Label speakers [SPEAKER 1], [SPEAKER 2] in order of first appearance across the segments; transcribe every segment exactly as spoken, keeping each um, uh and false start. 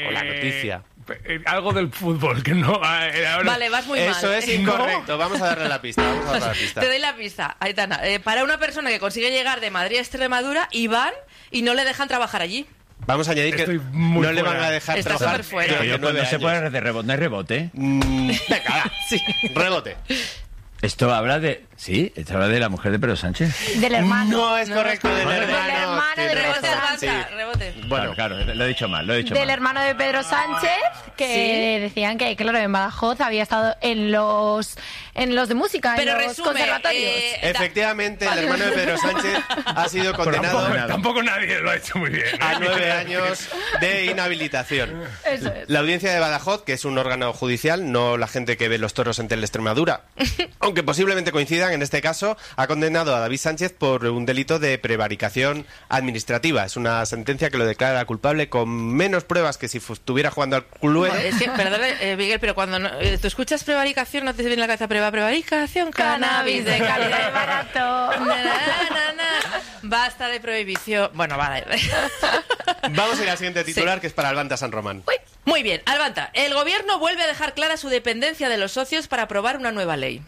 [SPEAKER 1] o la noticia.
[SPEAKER 2] Eh, algo del fútbol, que no... Eh, ahora...
[SPEAKER 3] Vale, vas muy mal.
[SPEAKER 1] Eso es incorrecto. ¿No? Vamos a darle la pista. Vamos a darle la pista.
[SPEAKER 3] Te doy la pista, Aitana. Eh, para una persona que consigue llegar de Madrid a Extremadura, y van y no le dejan trabajar allí.
[SPEAKER 1] Vamos a añadir
[SPEAKER 2] Estoy
[SPEAKER 1] que
[SPEAKER 2] muy
[SPEAKER 1] no le
[SPEAKER 2] fuera.
[SPEAKER 1] van a dejar
[SPEAKER 3] Está
[SPEAKER 1] trabajar.
[SPEAKER 3] superfuera.
[SPEAKER 1] durante
[SPEAKER 4] Pero
[SPEAKER 1] nueve
[SPEAKER 4] no se
[SPEAKER 1] años.
[SPEAKER 4] puede de rebote, no hay rebote.
[SPEAKER 1] Mm, venga, va.
[SPEAKER 3] Sí.
[SPEAKER 1] Rebote.
[SPEAKER 4] Esto habla de... Sí, esto habla de la mujer de Pedro Sánchez.
[SPEAKER 5] Del hermano.
[SPEAKER 1] No es correcto, del
[SPEAKER 4] Del
[SPEAKER 1] hermano.
[SPEAKER 5] hermano
[SPEAKER 1] Tienes
[SPEAKER 5] de
[SPEAKER 3] Rebote,
[SPEAKER 1] razón,
[SPEAKER 3] Albanza,
[SPEAKER 1] sí.
[SPEAKER 3] rebote.
[SPEAKER 1] Bueno,
[SPEAKER 4] Claro, claro, lo he dicho mal, lo he dicho
[SPEAKER 5] Del
[SPEAKER 4] mal.
[SPEAKER 5] hermano de Pedro Sánchez, que
[SPEAKER 3] Sí.
[SPEAKER 5] decían que, claro, en Badajoz había estado en los en los de música,
[SPEAKER 3] Pero
[SPEAKER 5] en los
[SPEAKER 3] resume,
[SPEAKER 5] conservatorios.
[SPEAKER 3] eh,
[SPEAKER 1] efectivamente, el hermano de Pedro Sánchez ha sido
[SPEAKER 2] Pero
[SPEAKER 1] condenado
[SPEAKER 2] tampoco, tampoco nadie lo ha hecho muy bien.
[SPEAKER 1] a nueve años de inhabilitación.
[SPEAKER 5] Eso es.
[SPEAKER 1] La audiencia de Badajoz, que es un órgano judicial, no la gente que ve los toros en Teleextremadura, aunque posiblemente coincidan, en este caso, ha condenado a David Sánchez por un delito de prevaricación administrativa. Es una sentencia que lo declara culpable con menos pruebas que si fu- estuviera jugando al Cluedo.
[SPEAKER 3] Es que, perdón, eh, Miguel, pero cuando no- eh, tú escuchas prevaricación, no te viene en la cabeza preva, prevaricación, cannabis de calidad y barato. Na, na, na, na. Basta de prohibición. Bueno, vale.
[SPEAKER 1] Vamos a ir al siguiente titular,
[SPEAKER 3] Sí.
[SPEAKER 1] que es para Albanta San Román.
[SPEAKER 3] Uy, muy bien, Albanta. El gobierno vuelve a dejar clara su dependencia de los socios para aprobar una nueva ley.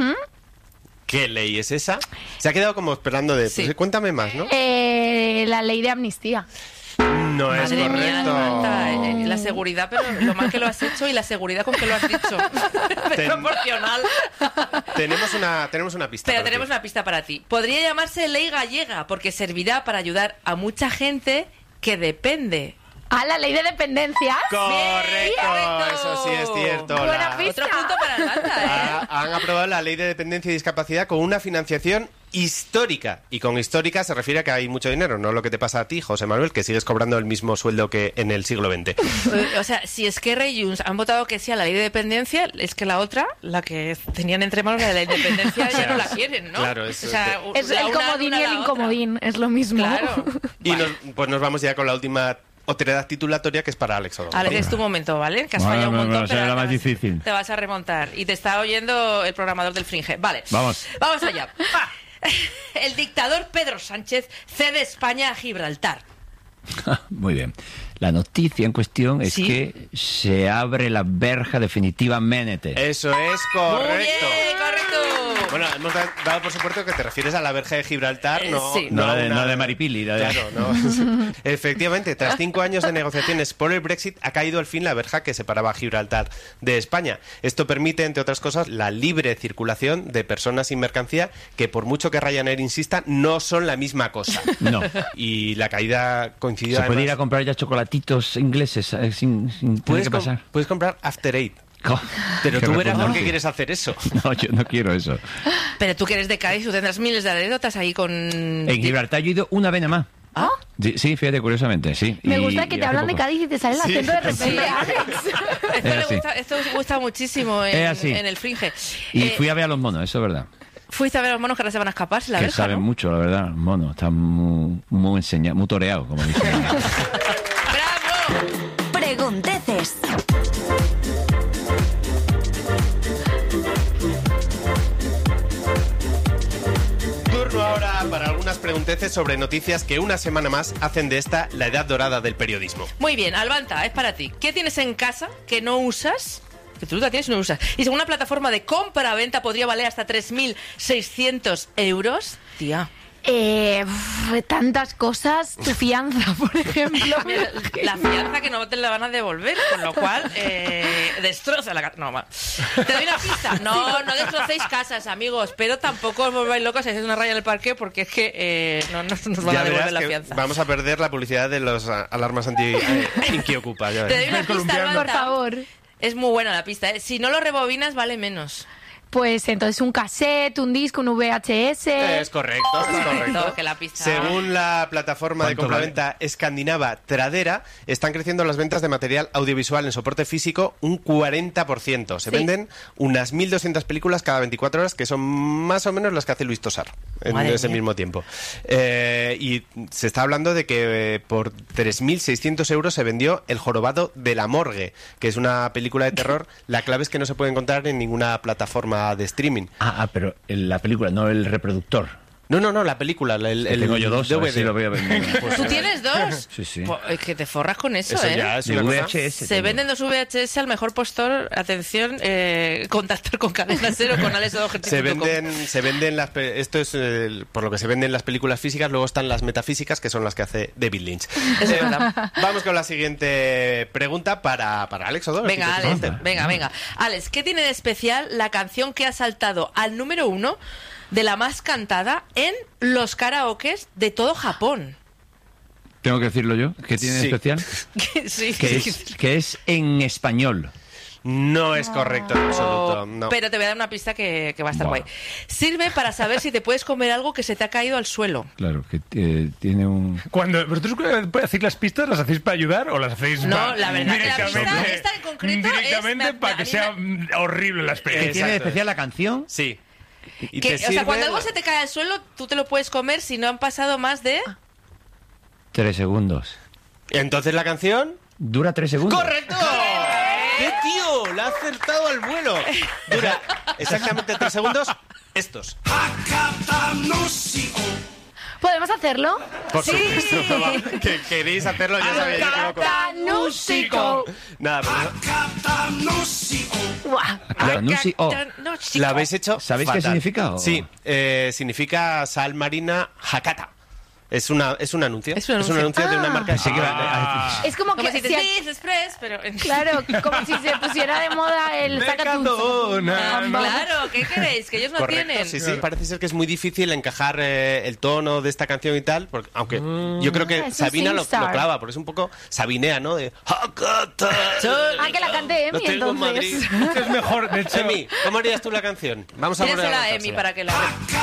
[SPEAKER 1] ¿Qué ley es esa? Se ha quedado como esperando de...
[SPEAKER 3] Sí.
[SPEAKER 1] pues, cuéntame más, ¿no?
[SPEAKER 5] Eh, la ley de amnistía.
[SPEAKER 1] No es
[SPEAKER 3] Madre mía,
[SPEAKER 1] correcto.
[SPEAKER 3] Albanta, eh, la seguridad, pero lo mal que lo has hecho y la seguridad con que lo has dicho.
[SPEAKER 1] Ten-
[SPEAKER 3] Proporcional.
[SPEAKER 1] Tenemos una, tenemos una pista.
[SPEAKER 3] Pero
[SPEAKER 1] para
[SPEAKER 3] tenemos
[SPEAKER 1] ti.
[SPEAKER 3] una pista para ti. Podría llamarse ley gallega porque servirá para ayudar a mucha gente que depende.
[SPEAKER 5] Ah, la ley de dependencia.
[SPEAKER 1] Correcto,
[SPEAKER 3] correcto.
[SPEAKER 1] eso sí es cierto.
[SPEAKER 5] Buena
[SPEAKER 1] La-
[SPEAKER 5] pista.
[SPEAKER 3] Otro punto para Albanta, ¿eh?
[SPEAKER 1] Ha- han aprobado la ley de dependencia y discapacidad con una financiación histórica. Y con histórica se refiere a que hay mucho dinero, no lo que te pasa a ti, José Manuel, que sigues cobrando el mismo sueldo que en el siglo veinte.
[SPEAKER 3] Eh, O sea, si Esquerra y Junts han votado que sí a la ley de dependencia, es que la otra, la que tenían entre manos, la de la independencia, ya no la quieren, ¿no?
[SPEAKER 1] Claro, es-
[SPEAKER 3] o sea,
[SPEAKER 5] Es
[SPEAKER 3] la
[SPEAKER 5] el
[SPEAKER 3] una
[SPEAKER 5] comodín
[SPEAKER 3] anula
[SPEAKER 5] y el
[SPEAKER 3] la otra.
[SPEAKER 5] incomodín, es lo mismo.
[SPEAKER 3] Claro.
[SPEAKER 1] Y nos, pues nos vamos ya con la última otredad titulatoria, que es para Alex O'Donnell.
[SPEAKER 3] Alex, es tu momento, ¿vale? Que has
[SPEAKER 4] Bueno,
[SPEAKER 3] fallado un
[SPEAKER 4] bueno,
[SPEAKER 3] montón,
[SPEAKER 4] bueno, será
[SPEAKER 3] pero
[SPEAKER 4] la
[SPEAKER 3] ahora
[SPEAKER 4] más
[SPEAKER 3] te vas-
[SPEAKER 4] difícil.
[SPEAKER 3] Te vas a remontar. Y te está oyendo el programador del Fringe. Vale.
[SPEAKER 4] Vamos.
[SPEAKER 3] Vamos allá. Ah. El dictador Pedro Sánchez cede España a Gibraltar.
[SPEAKER 4] Muy bien. La noticia en cuestión es
[SPEAKER 3] Sí.
[SPEAKER 4] que se abre la verja definitivamente.
[SPEAKER 1] Eso es
[SPEAKER 3] Muy
[SPEAKER 1] correcto.
[SPEAKER 3] bien, correcto.
[SPEAKER 1] Bueno, hemos da- dado por supuesto que te refieres a la verja de Gibraltar,
[SPEAKER 3] Eh,
[SPEAKER 1] no,
[SPEAKER 3] sí.
[SPEAKER 4] No, la de,
[SPEAKER 1] una-
[SPEAKER 4] no de Maripili. La de...
[SPEAKER 1] Claro, no. Efectivamente, tras cinco años de negociaciones por el Brexit, ha caído al fin la verja que separaba a Gibraltar de España. Esto permite, entre otras cosas, la libre circulación de personas y mercancía, que por mucho que Ryanair insista, no son la misma cosa.
[SPEAKER 4] No.
[SPEAKER 1] Y la caída coincidió
[SPEAKER 4] Se puede
[SPEAKER 1] además-
[SPEAKER 4] ir a comprar ya chocolatitos ingleses eh, sin, sin tener
[SPEAKER 1] ¿Puedes,
[SPEAKER 4] que
[SPEAKER 1] com-
[SPEAKER 4] pasar.
[SPEAKER 1] puedes comprar After Eight.
[SPEAKER 4] Co-
[SPEAKER 1] Pero
[SPEAKER 4] Qué
[SPEAKER 1] tú verás por
[SPEAKER 4] repugnante.
[SPEAKER 1] qué quieres hacer eso.
[SPEAKER 4] No, yo no quiero eso.
[SPEAKER 3] Pero tú que eres de Cádiz, tú tendrás miles de anécdotas ahí con...
[SPEAKER 4] En Gibraltar yo he ido una vez nada más.
[SPEAKER 3] ¿Ah?
[SPEAKER 4] Sí, sí, fíjate, curiosamente, sí.
[SPEAKER 5] Me
[SPEAKER 4] Y-
[SPEAKER 5] gusta que
[SPEAKER 4] y
[SPEAKER 5] te
[SPEAKER 4] hace
[SPEAKER 5] hablan de
[SPEAKER 4] poco.
[SPEAKER 5] Cádiz y te sale el
[SPEAKER 1] Sí,
[SPEAKER 5] acento de
[SPEAKER 1] sí.
[SPEAKER 5] repente, Alex.
[SPEAKER 3] Esto,
[SPEAKER 4] Es
[SPEAKER 3] le
[SPEAKER 4] así.
[SPEAKER 3] gusta, esto os gusta muchísimo en,
[SPEAKER 4] Es así.
[SPEAKER 3] en el Fringe.
[SPEAKER 4] Y
[SPEAKER 3] Eh,
[SPEAKER 4] fui a ver a los monos, eso es verdad.
[SPEAKER 3] Fuiste a ver a los monos que ahora se van a escapar, la
[SPEAKER 4] que
[SPEAKER 3] verja,
[SPEAKER 4] saben
[SPEAKER 3] ¿no?
[SPEAKER 4] mucho, la verdad, los monos. Están muy, muy enseñados, muy toreados, como dicen.
[SPEAKER 3] ¡Bravo!
[SPEAKER 6] Pregunteces.
[SPEAKER 1] Turno ahora para algunas pregunteces sobre noticias que una semana más hacen de esta la edad dorada del periodismo.
[SPEAKER 3] Muy bien, Albanta, es para ti. ¿Qué tienes en casa que no usas? Que tú la tienes y no usas. Y según una plataforma de compra-venta podría valer hasta tres mil seiscientos euros. Tía.
[SPEAKER 5] Eh, uf, tantas cosas. Tu fianza, por ejemplo.
[SPEAKER 3] La fianza que no te la van a devolver, con lo cual eh, destroza la casa. No, ma. ¿Te doy una pista? No, no destrocéis casas, amigos, pero tampoco os volváis locos si hacéis una raya en el parque porque es que eh, no, no nos van
[SPEAKER 1] Ya
[SPEAKER 3] a devolver
[SPEAKER 1] verás
[SPEAKER 3] la
[SPEAKER 1] que
[SPEAKER 3] fianza.
[SPEAKER 1] vamos a perder la publicidad de los ah, alarmas anti eh, Inquiocupa. Ya
[SPEAKER 3] Te
[SPEAKER 1] verás.
[SPEAKER 3] doy una pista,
[SPEAKER 2] colombiano.
[SPEAKER 3] Albanta.
[SPEAKER 5] Por favor.
[SPEAKER 3] Es muy buena la pista, ¿eh? Si no lo rebobinas, vale menos.
[SPEAKER 5] Pues entonces un cassette, un disco, un V H S.
[SPEAKER 1] Es correcto, es correcto.
[SPEAKER 3] Que la pista-
[SPEAKER 1] Según la plataforma de
[SPEAKER 4] ¿Cuánto
[SPEAKER 1] compraventa escandinava Tradera, están creciendo las ventas de material audiovisual en soporte físico un cuarenta por ciento. Se
[SPEAKER 3] Sí.
[SPEAKER 1] venden unas mil doscientas películas cada veinticuatro horas, que son más o menos las que hace Luis Tosar en
[SPEAKER 3] Madre
[SPEAKER 1] ese
[SPEAKER 3] mía.
[SPEAKER 1] mismo tiempo. Eh, y se está hablando de que eh, por tres mil seiscientos euros se vendió El jorobado de la morgue, que es una película de terror. La clave es que no se puede encontrar en ninguna plataforma de streaming.
[SPEAKER 4] Ah, ah, pero en la película, no el reproductor.
[SPEAKER 1] No, no, no, la película, el, el
[SPEAKER 4] Tengo yo dos, a
[SPEAKER 1] D V
[SPEAKER 4] ver
[SPEAKER 1] D.
[SPEAKER 4] si lo veo venir.
[SPEAKER 1] Pues,
[SPEAKER 3] ¿Tú
[SPEAKER 1] eh,
[SPEAKER 3] tienes dos?
[SPEAKER 4] Sí, sí.
[SPEAKER 3] Pues, es que te forras con eso,
[SPEAKER 1] Eso
[SPEAKER 3] ¿eh?
[SPEAKER 1] ya es
[SPEAKER 4] De
[SPEAKER 1] una
[SPEAKER 4] V
[SPEAKER 1] cosa...
[SPEAKER 4] H S.
[SPEAKER 3] Se
[SPEAKER 4] tengo.
[SPEAKER 3] venden dos V H S al mejor postor. Atención, eh, contactar con Cadena Cero, con alex odogerty punto com.
[SPEAKER 1] Se venden, se venden las... pe- Esto es eh, por lo que se venden las películas físicas, luego están las metafísicas, que son las que hace David Lynch.
[SPEAKER 3] Eso es
[SPEAKER 1] Eh,
[SPEAKER 3] verdad.
[SPEAKER 1] Vamos con la siguiente pregunta para, para Alex O'Donnell.
[SPEAKER 3] Venga,
[SPEAKER 1] si te
[SPEAKER 3] Alex,
[SPEAKER 1] parece.
[SPEAKER 3] venga, venga. Alex, ¿qué tiene de especial la canción que ha saltado al número uno de la más cantada en los karaokes de todo Japón?
[SPEAKER 4] ¿Tengo que decirlo yo? ¿Qué tiene de
[SPEAKER 1] Sí.
[SPEAKER 4] especial?
[SPEAKER 3] Sí.
[SPEAKER 4] Que es, que es en español.
[SPEAKER 1] No es correcto en absoluto.
[SPEAKER 3] Oh,
[SPEAKER 1] No.
[SPEAKER 3] Pero te voy a dar una pista que, que va a estar
[SPEAKER 4] Bueno.
[SPEAKER 3] guay. Sirve para saber si te puedes comer algo que se te ha caído al suelo.
[SPEAKER 4] Claro, que eh, tiene un...
[SPEAKER 2] Cuando vosotros eh, hacéis las pistas, ¿las hacéis para ayudar o las hacéis
[SPEAKER 3] No,
[SPEAKER 2] pa-
[SPEAKER 3] la verdad que la pista
[SPEAKER 2] directamente-
[SPEAKER 3] esta en concreto es-
[SPEAKER 2] directamente
[SPEAKER 3] me-
[SPEAKER 2] para
[SPEAKER 3] a
[SPEAKER 2] que
[SPEAKER 3] mí
[SPEAKER 2] sea
[SPEAKER 3] me-
[SPEAKER 2] mm, horrible la
[SPEAKER 4] ¿Qué
[SPEAKER 2] experiencia?
[SPEAKER 4] tiene de
[SPEAKER 1] Exacto.
[SPEAKER 4] especial la canción?
[SPEAKER 1] Sí. Y
[SPEAKER 3] Que,
[SPEAKER 1] te
[SPEAKER 3] o sea,
[SPEAKER 1] sirve
[SPEAKER 3] cuando algo
[SPEAKER 1] la-
[SPEAKER 3] se te cae al suelo, tú te lo puedes comer si no han pasado más de...
[SPEAKER 4] Tres segundos.
[SPEAKER 1] Entonces la canción...
[SPEAKER 4] ¿Dura tres segundos?
[SPEAKER 1] ¡Correcto! ¡Qué tío! La ha acertado al vuelo. Dura exactamente tres segundos. Estos.
[SPEAKER 5] ¿Podemos hacerlo?
[SPEAKER 1] Por supuesto. Va, que queréis hacerlo, ya sabéis. yo creo que-
[SPEAKER 5] Tanúsico.
[SPEAKER 1] Nada, pero
[SPEAKER 5] Guau.
[SPEAKER 4] Anunci- oh.
[SPEAKER 3] No, chico.
[SPEAKER 1] la habéis hecho.
[SPEAKER 4] ¿Sabéis qué
[SPEAKER 1] fatal.
[SPEAKER 4] significa, o?
[SPEAKER 1] Sí, eh, significa sal marina Hakata. Es, una, es un anuncio.
[SPEAKER 3] Es un anuncio.
[SPEAKER 1] de una
[SPEAKER 5] Ah.
[SPEAKER 1] marca.
[SPEAKER 4] Sí que va-
[SPEAKER 5] Es como
[SPEAKER 3] Como
[SPEAKER 5] que
[SPEAKER 3] si te
[SPEAKER 5] si a-
[SPEAKER 3] dices Express, pero...
[SPEAKER 5] claro, como si se pusiera de moda el sacatún.
[SPEAKER 2] Mercadona, ¿no?
[SPEAKER 3] Claro, ¿qué queréis? Que ellos no
[SPEAKER 1] Correcto,
[SPEAKER 3] tienen.
[SPEAKER 1] sí, sí. Parece ser que es muy difícil encajar eh, el tono de esta canción y tal, porque, aunque yo creo que
[SPEAKER 5] Ah, es un
[SPEAKER 1] Sabina lo, lo
[SPEAKER 5] SingStar.
[SPEAKER 1] clava, porque es un poco sabinea, ¿no? De Hakata.
[SPEAKER 5] Ah, que la cante
[SPEAKER 1] Lo
[SPEAKER 5] Emi,
[SPEAKER 1] tengo en Madrid.
[SPEAKER 5] entonces.
[SPEAKER 2] Es mejor, de hecho.
[SPEAKER 1] Emi, ¿cómo harías tú la canción? Vamos a poner
[SPEAKER 3] Pídesela a Emi para que la...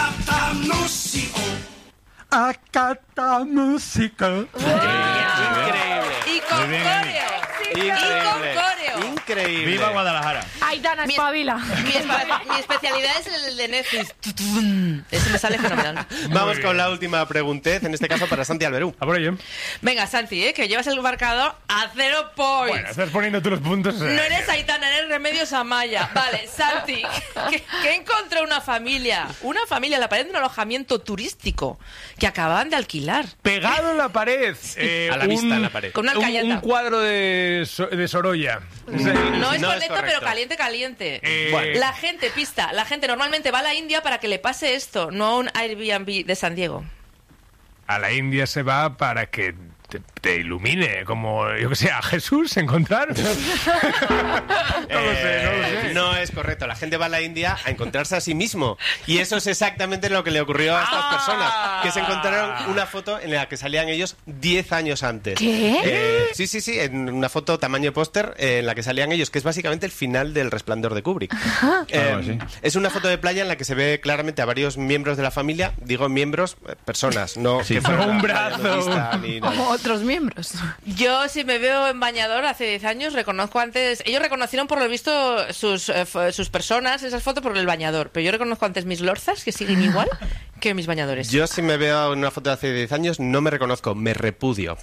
[SPEAKER 2] Acata música.
[SPEAKER 1] Increíble.
[SPEAKER 3] Y con coreo. Y con
[SPEAKER 1] Increíble.
[SPEAKER 3] coreo.
[SPEAKER 1] Increíble.
[SPEAKER 4] ¡Viva Guadalajara!
[SPEAKER 5] Aitana, espabila.
[SPEAKER 3] Mi, espe- mi especialidad es el de Netflix. Tutun. Eso me sale fenomenal.
[SPEAKER 1] Vamos
[SPEAKER 2] Muy
[SPEAKER 1] con
[SPEAKER 2] bien.
[SPEAKER 1] la última preguntez, en este caso para Santi Alberú.
[SPEAKER 2] A por ello.
[SPEAKER 3] Venga, Santi, ¿eh? Que llevas el marcador a cero points.
[SPEAKER 2] Bueno, estás poniendo tú los puntos.
[SPEAKER 3] No eres Aitana, eres Remedios Amaya. Vale, Santi, que, que encontró una familia, una familia en la pared de un alojamiento turístico que acababan de alquilar.
[SPEAKER 2] Pegado en la pared. eh,
[SPEAKER 1] A la vista en la pared.
[SPEAKER 3] Con una
[SPEAKER 2] un,
[SPEAKER 3] alcayata.
[SPEAKER 2] un cuadro de, So- de Sorolla. Es el-
[SPEAKER 3] No es
[SPEAKER 1] No es
[SPEAKER 3] correcto,
[SPEAKER 1] correcto.
[SPEAKER 3] pero caliente, caliente.
[SPEAKER 2] Eh,
[SPEAKER 1] Bueno.
[SPEAKER 3] La gente, pista, la gente normalmente va a la India para que le pase esto, no a un Airbnb de San Diego.
[SPEAKER 2] A la India se va para que te, te ilumine, como, yo que sé, a Jesús encontrar. no lo sé, no lo
[SPEAKER 1] Eh,
[SPEAKER 2] sé.
[SPEAKER 1] no es correcto. La gente va a la India a encontrarse a sí mismo. Y eso es exactamente lo que le ocurrió a estas
[SPEAKER 3] Ah.
[SPEAKER 1] personas. Que se encontraron una foto en la que salían ellos diez años antes.
[SPEAKER 5] ¿Qué?
[SPEAKER 1] Eh, sí, sí, sí. En una foto tamaño póster eh, en la que salían ellos, que es básicamente el final del Resplandor de Kubrick. Eh,
[SPEAKER 4] Algo así.
[SPEAKER 1] es una foto de playa en la que se ve claramente a varios miembros de la familia. Digo miembros, eh, personas, no
[SPEAKER 4] Sí.
[SPEAKER 1] que fueran
[SPEAKER 2] No un
[SPEAKER 1] a la playa
[SPEAKER 2] brazo.
[SPEAKER 1] nudista ni nada.
[SPEAKER 5] Como otros miembros.
[SPEAKER 3] Yo, si me veo en bañador hace diez años, reconozco antes... Ellos reconocieron por lo visto sus, eh, f- sus personas, esas fotos, por el bañador. Pero yo reconozco antes mis lorzas, que siguen igual, que mis bañadores.
[SPEAKER 1] Yo si me veo en una foto de hace diez años no me reconozco, me repudio.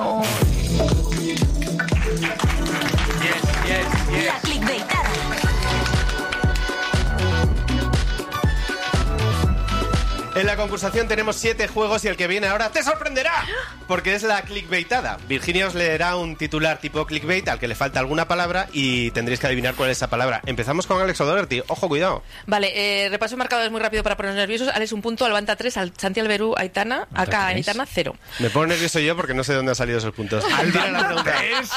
[SPEAKER 6] La clickbaitada.
[SPEAKER 1] En la concursación tenemos siete juegos y el que viene ahora te sorprenderá, porque es la clickbaitada. Virginia os leerá un titular tipo clickbait al que le falta alguna palabra y tendréis que adivinar cuál es esa palabra. Empezamos con Alex O'Doherty. Ojo, cuidado.
[SPEAKER 3] Vale, eh, repaso marcadores muy rápido para ponernos nerviosos. Alex, un punto, Albanta tres, al Santi Alberú, Aitana, acá
[SPEAKER 4] tres.
[SPEAKER 3] Aitana, cero.
[SPEAKER 1] Me pongo nervioso yo porque no sé dónde han salido esos puntos. Tira la pregunta.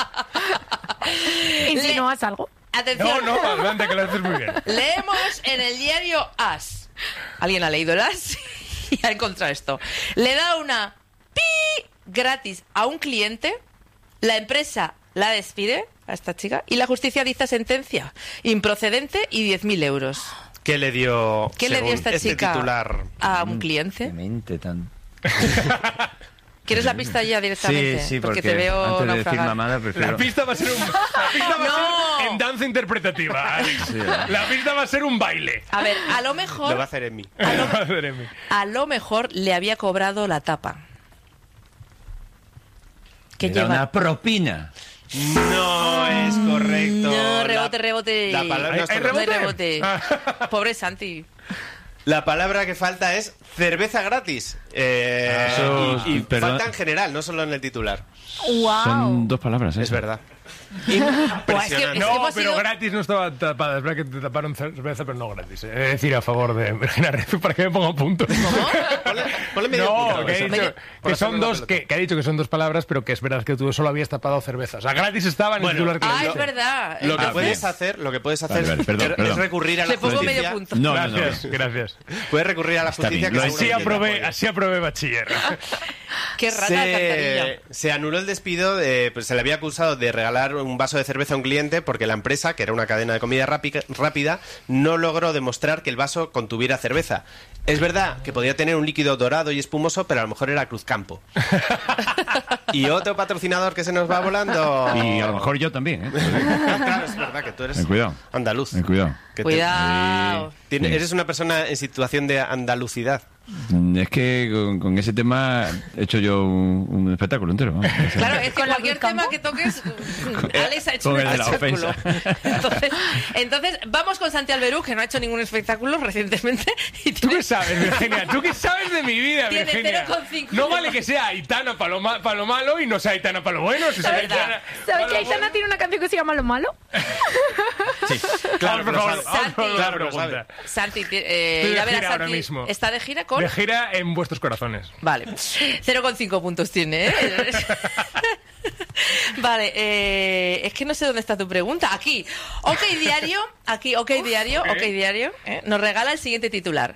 [SPEAKER 5] ¿Insinúas algo?
[SPEAKER 3] Atención.
[SPEAKER 2] No, no, adelante, que lo haces muy bien.
[SPEAKER 3] Leemos en el diario As. ¿Alguien ha leído el As? Y ha encontrado esto. Le da una pi gratis a un cliente, la empresa la despide a esta chica y la justicia dicta sentencia improcedente y diez mil euros.
[SPEAKER 1] ¿Qué le dio,
[SPEAKER 3] ¿Qué le dio
[SPEAKER 1] según
[SPEAKER 3] esta
[SPEAKER 1] este
[SPEAKER 3] chica
[SPEAKER 1] titular?
[SPEAKER 3] a un cliente?
[SPEAKER 4] Qué mente tan...
[SPEAKER 3] ¿Quieres la pista ya directamente?
[SPEAKER 4] Sí, sí,
[SPEAKER 3] porque,
[SPEAKER 4] porque
[SPEAKER 3] te veo
[SPEAKER 4] antes de decir
[SPEAKER 3] naufragar.
[SPEAKER 4] mamada prefiero...
[SPEAKER 2] La pista va a ser un, la pista va a
[SPEAKER 3] No.
[SPEAKER 2] ser en danza interpretativa, Alex.
[SPEAKER 4] Sí.
[SPEAKER 2] La pista va a ser un baile.
[SPEAKER 3] A ver, a lo
[SPEAKER 1] Lo
[SPEAKER 3] mejor,
[SPEAKER 1] va a hacer en mí.
[SPEAKER 2] Madre mía.
[SPEAKER 3] a lo mejor le había cobrado la tapa. ¿Qué
[SPEAKER 4] Me da
[SPEAKER 3] lleva?
[SPEAKER 4] una propina.
[SPEAKER 1] No es correcto.
[SPEAKER 3] No,
[SPEAKER 1] La-
[SPEAKER 3] rebote, rebote.
[SPEAKER 1] La palabra no es
[SPEAKER 2] ¿Hay- hay
[SPEAKER 3] No hay
[SPEAKER 1] correcta.
[SPEAKER 3] rebote. Pobre Santi.
[SPEAKER 1] La palabra que falta es cerveza gratis. Eh,
[SPEAKER 4] Eso,
[SPEAKER 1] y y
[SPEAKER 4] perdón.
[SPEAKER 1] falta en general, no solo en el titular.
[SPEAKER 5] ¡Wow!
[SPEAKER 4] Son dos palabras, ¿eh?
[SPEAKER 1] Es verdad.
[SPEAKER 3] Buah, es que-
[SPEAKER 1] Impresionante.
[SPEAKER 2] No,
[SPEAKER 3] hemos
[SPEAKER 2] pero
[SPEAKER 3] ido-
[SPEAKER 2] gratis no estaba tapada. Es verdad que te taparon cerveza, pero no gratis. eh. Es decir, a favor de Virginia Reyes para que me ponga puntos.
[SPEAKER 1] Ponle, ponle medio
[SPEAKER 2] No,
[SPEAKER 1] punto.
[SPEAKER 2] que, ha
[SPEAKER 1] Eso.
[SPEAKER 2] dicho
[SPEAKER 1] Por
[SPEAKER 2] que son
[SPEAKER 1] hacerle la
[SPEAKER 2] dos,
[SPEAKER 1] pelota.
[SPEAKER 2] que, que ha dicho que son dos palabras, pero que es verdad que tú solo habías tapado cerveza. O sea, gratis estaba en el
[SPEAKER 1] Bueno,
[SPEAKER 2] titular que le
[SPEAKER 3] Ah, es
[SPEAKER 2] dije.
[SPEAKER 3] verdad.
[SPEAKER 1] Lo que
[SPEAKER 4] Ah,
[SPEAKER 1] puedes
[SPEAKER 4] bien.
[SPEAKER 1] hacer, lo que puedes hacer
[SPEAKER 4] Vale, vale, perdón,
[SPEAKER 1] es,
[SPEAKER 4] perdón.
[SPEAKER 1] es recurrir a la
[SPEAKER 3] Le pongo
[SPEAKER 1] justicia.
[SPEAKER 3] medio punto.
[SPEAKER 4] No, no, no.
[SPEAKER 2] Gracias, gracias.
[SPEAKER 1] Puedes recurrir a la
[SPEAKER 4] Está
[SPEAKER 1] justicia.
[SPEAKER 4] bien,
[SPEAKER 1] que
[SPEAKER 4] lo
[SPEAKER 1] seguro
[SPEAKER 2] Así
[SPEAKER 1] que te
[SPEAKER 2] aprobé,
[SPEAKER 1] apoya.
[SPEAKER 2] así aprobé bachiller.
[SPEAKER 3] Qué rata la alcantarilla.
[SPEAKER 1] Se, se anuló el despido, de- pues se le había acusado de regalar un vaso de cerveza a un cliente porque la empresa, que era una cadena de comida rápica- rápida, no logró demostrar que el vaso contuviera cerveza. Es verdad que podía tener un líquido dorado y espumoso, pero a lo mejor era Cruzcampo. Y otro patrocinador que se nos va volando.
[SPEAKER 4] Y a lo mejor yo también, ¿eh?
[SPEAKER 1] Claro, es verdad que tú eres
[SPEAKER 4] Ten cuidado.
[SPEAKER 1] andaluz.
[SPEAKER 4] Ten cuidado.
[SPEAKER 1] Que te-
[SPEAKER 3] Cuidado.
[SPEAKER 1] tiene-
[SPEAKER 4] Sí.
[SPEAKER 1] Eres una persona en situación de andalucidad.
[SPEAKER 4] Mm, Es que con, con ese tema he hecho yo un, un espectáculo entero. ¿no? O sea,
[SPEAKER 3] Claro, es que
[SPEAKER 5] ¿Con la
[SPEAKER 3] cualquier
[SPEAKER 5] Cruzcampo?
[SPEAKER 3] tema que toques, Alex ha hecho
[SPEAKER 4] Con
[SPEAKER 3] un
[SPEAKER 4] el de la
[SPEAKER 3] espectáculo.
[SPEAKER 4] ofensa.
[SPEAKER 3] Entonces, entonces, vamos con Santi Alberú, que no ha hecho ningún espectáculo recientemente. Y
[SPEAKER 2] ¿Tú
[SPEAKER 3] tiene-
[SPEAKER 2] qué sabes, Virginia? ¿Tú qué sabes de mi vida,
[SPEAKER 3] Tiene
[SPEAKER 2] Virginia?
[SPEAKER 3] cero coma cinco.
[SPEAKER 2] No vale que sea Aitana para lo, ma- pa' lo malo y no sea Aitana para lo bueno. Si sea
[SPEAKER 3] verdad.
[SPEAKER 2] Aitana
[SPEAKER 5] ¿Sabes
[SPEAKER 2] pa'
[SPEAKER 5] que
[SPEAKER 2] lo
[SPEAKER 5] Aitana
[SPEAKER 2] bueno.
[SPEAKER 5] tiene una canción que se llama Lo Malo?
[SPEAKER 1] Claro,
[SPEAKER 2] Vamos, por
[SPEAKER 1] pero
[SPEAKER 2] favor,
[SPEAKER 1] sabe-
[SPEAKER 2] vamos con la
[SPEAKER 1] Claro, pero
[SPEAKER 2] pregunta.
[SPEAKER 3] Santi, eh,
[SPEAKER 2] Estoy de
[SPEAKER 3] ir a ver a
[SPEAKER 2] gira ahora
[SPEAKER 3] Santi.
[SPEAKER 2] mismo.
[SPEAKER 3] ¿Está de gira con?
[SPEAKER 2] De gira en vuestros corazones.
[SPEAKER 3] Vale. cero coma cinco puntos tiene, ¿eh? Vale, eh, es que no sé dónde está tu pregunta. Aquí, OK Diario, aquí, OK Diario,
[SPEAKER 2] ok.
[SPEAKER 3] OK Diario, ¿eh? Nos regala el siguiente titular.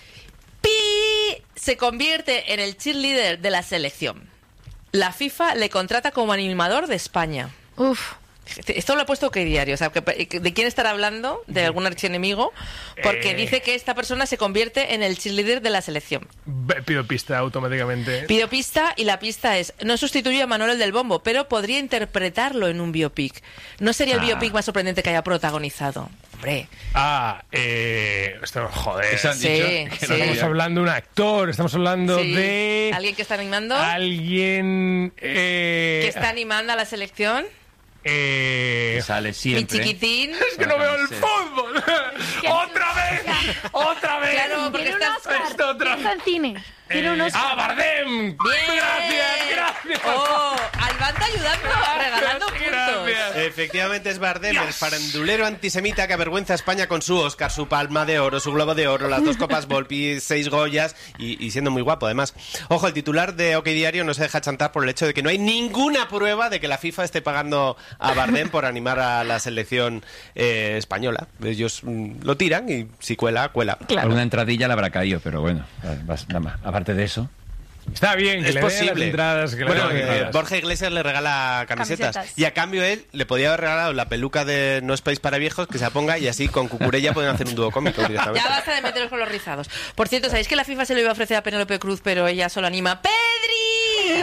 [SPEAKER 3] Pi se convierte en el cheerleader de la selección. La FIFA le contrata como animador de España.
[SPEAKER 5] Uf.
[SPEAKER 3] Esto lo ha puesto OK Diario, o sea, que- ¿de quién estará hablando? ¿De algún archienemigo? Porque
[SPEAKER 2] Eh.
[SPEAKER 3] dice que esta persona se convierte en el cheerleader de la selección.
[SPEAKER 2] Ve- Pido pista automáticamente.
[SPEAKER 3] Pido pista y la pista es: no sustituye a Manuel el del Bombo, pero podría interpretarlo en un biopic. ¿No sería el
[SPEAKER 4] Ah.
[SPEAKER 3] biopic más sorprendente que haya protagonizado? Hombre,
[SPEAKER 2] Ah, eh... Esto, joder.
[SPEAKER 4] Eso han
[SPEAKER 3] Sí,
[SPEAKER 4] dicho.
[SPEAKER 3] sí.
[SPEAKER 4] Que no
[SPEAKER 2] Estamos
[SPEAKER 4] sabía.
[SPEAKER 2] hablando de un actor, estamos hablando
[SPEAKER 3] sí.
[SPEAKER 2] de...
[SPEAKER 3] ¿Alguien que está animando?
[SPEAKER 2] Alguien... Eh...
[SPEAKER 3] ¿Que está animando a la selección?
[SPEAKER 2] Eh...
[SPEAKER 4] Que sale
[SPEAKER 3] Mi
[SPEAKER 4] siempre.
[SPEAKER 3] chiquitín.
[SPEAKER 2] Es que no veo el
[SPEAKER 4] Sí.
[SPEAKER 2] fútbol. ¡Otra vez! ¡Otra vez!
[SPEAKER 3] Claro, porque
[SPEAKER 5] Tiene un
[SPEAKER 3] estás-
[SPEAKER 5] Oscar.
[SPEAKER 2] Esto otra
[SPEAKER 5] Está en cine. Tiene un
[SPEAKER 2] Eh,
[SPEAKER 5] Oscar.
[SPEAKER 2] ¡Ah, Bardem!
[SPEAKER 3] ¡Bien!
[SPEAKER 2] ¡Gracias, gracias!
[SPEAKER 3] ¡Oh! Albanta ayudando, regalando puntos.
[SPEAKER 2] Gracias.
[SPEAKER 1] Efectivamente es Bardem, el farandulero antisemita que avergüenza a España con su Oscar, su Palma de Oro, su Globo de Oro, las dos copas Volpi, seis Goyas y, y siendo muy guapo además. Ojo, el titular de OK Diario no se deja chantar por el hecho de que no hay ninguna prueba de que la FIFA esté pagando a Bardem por animar a la selección eh, española. Ellos mm, lo tiran y si cuela, cuela.
[SPEAKER 4] Alguna entradilla le habrá caído, pero bueno, vas- nada más. Aparte de eso.
[SPEAKER 2] Está bien, que
[SPEAKER 1] Es
[SPEAKER 2] le den
[SPEAKER 1] posible.
[SPEAKER 2] las entradas. Que le
[SPEAKER 1] Bueno,
[SPEAKER 2] den las
[SPEAKER 1] eh,
[SPEAKER 2] entradas.
[SPEAKER 1] Borja Iglesias le regala camisetas,
[SPEAKER 5] Camisetas.
[SPEAKER 1] y a cambio él le podía haber regalado la peluca de No es país para viejos que se ponga y así con Cucurella pueden hacer un dúo cómico directamente.
[SPEAKER 3] Ya basta de meteros con los rizados. Por cierto, ¿sabéis que la FIFA se lo iba a ofrecer a Penélope Cruz, pero ella solo anima? ¡Pedri!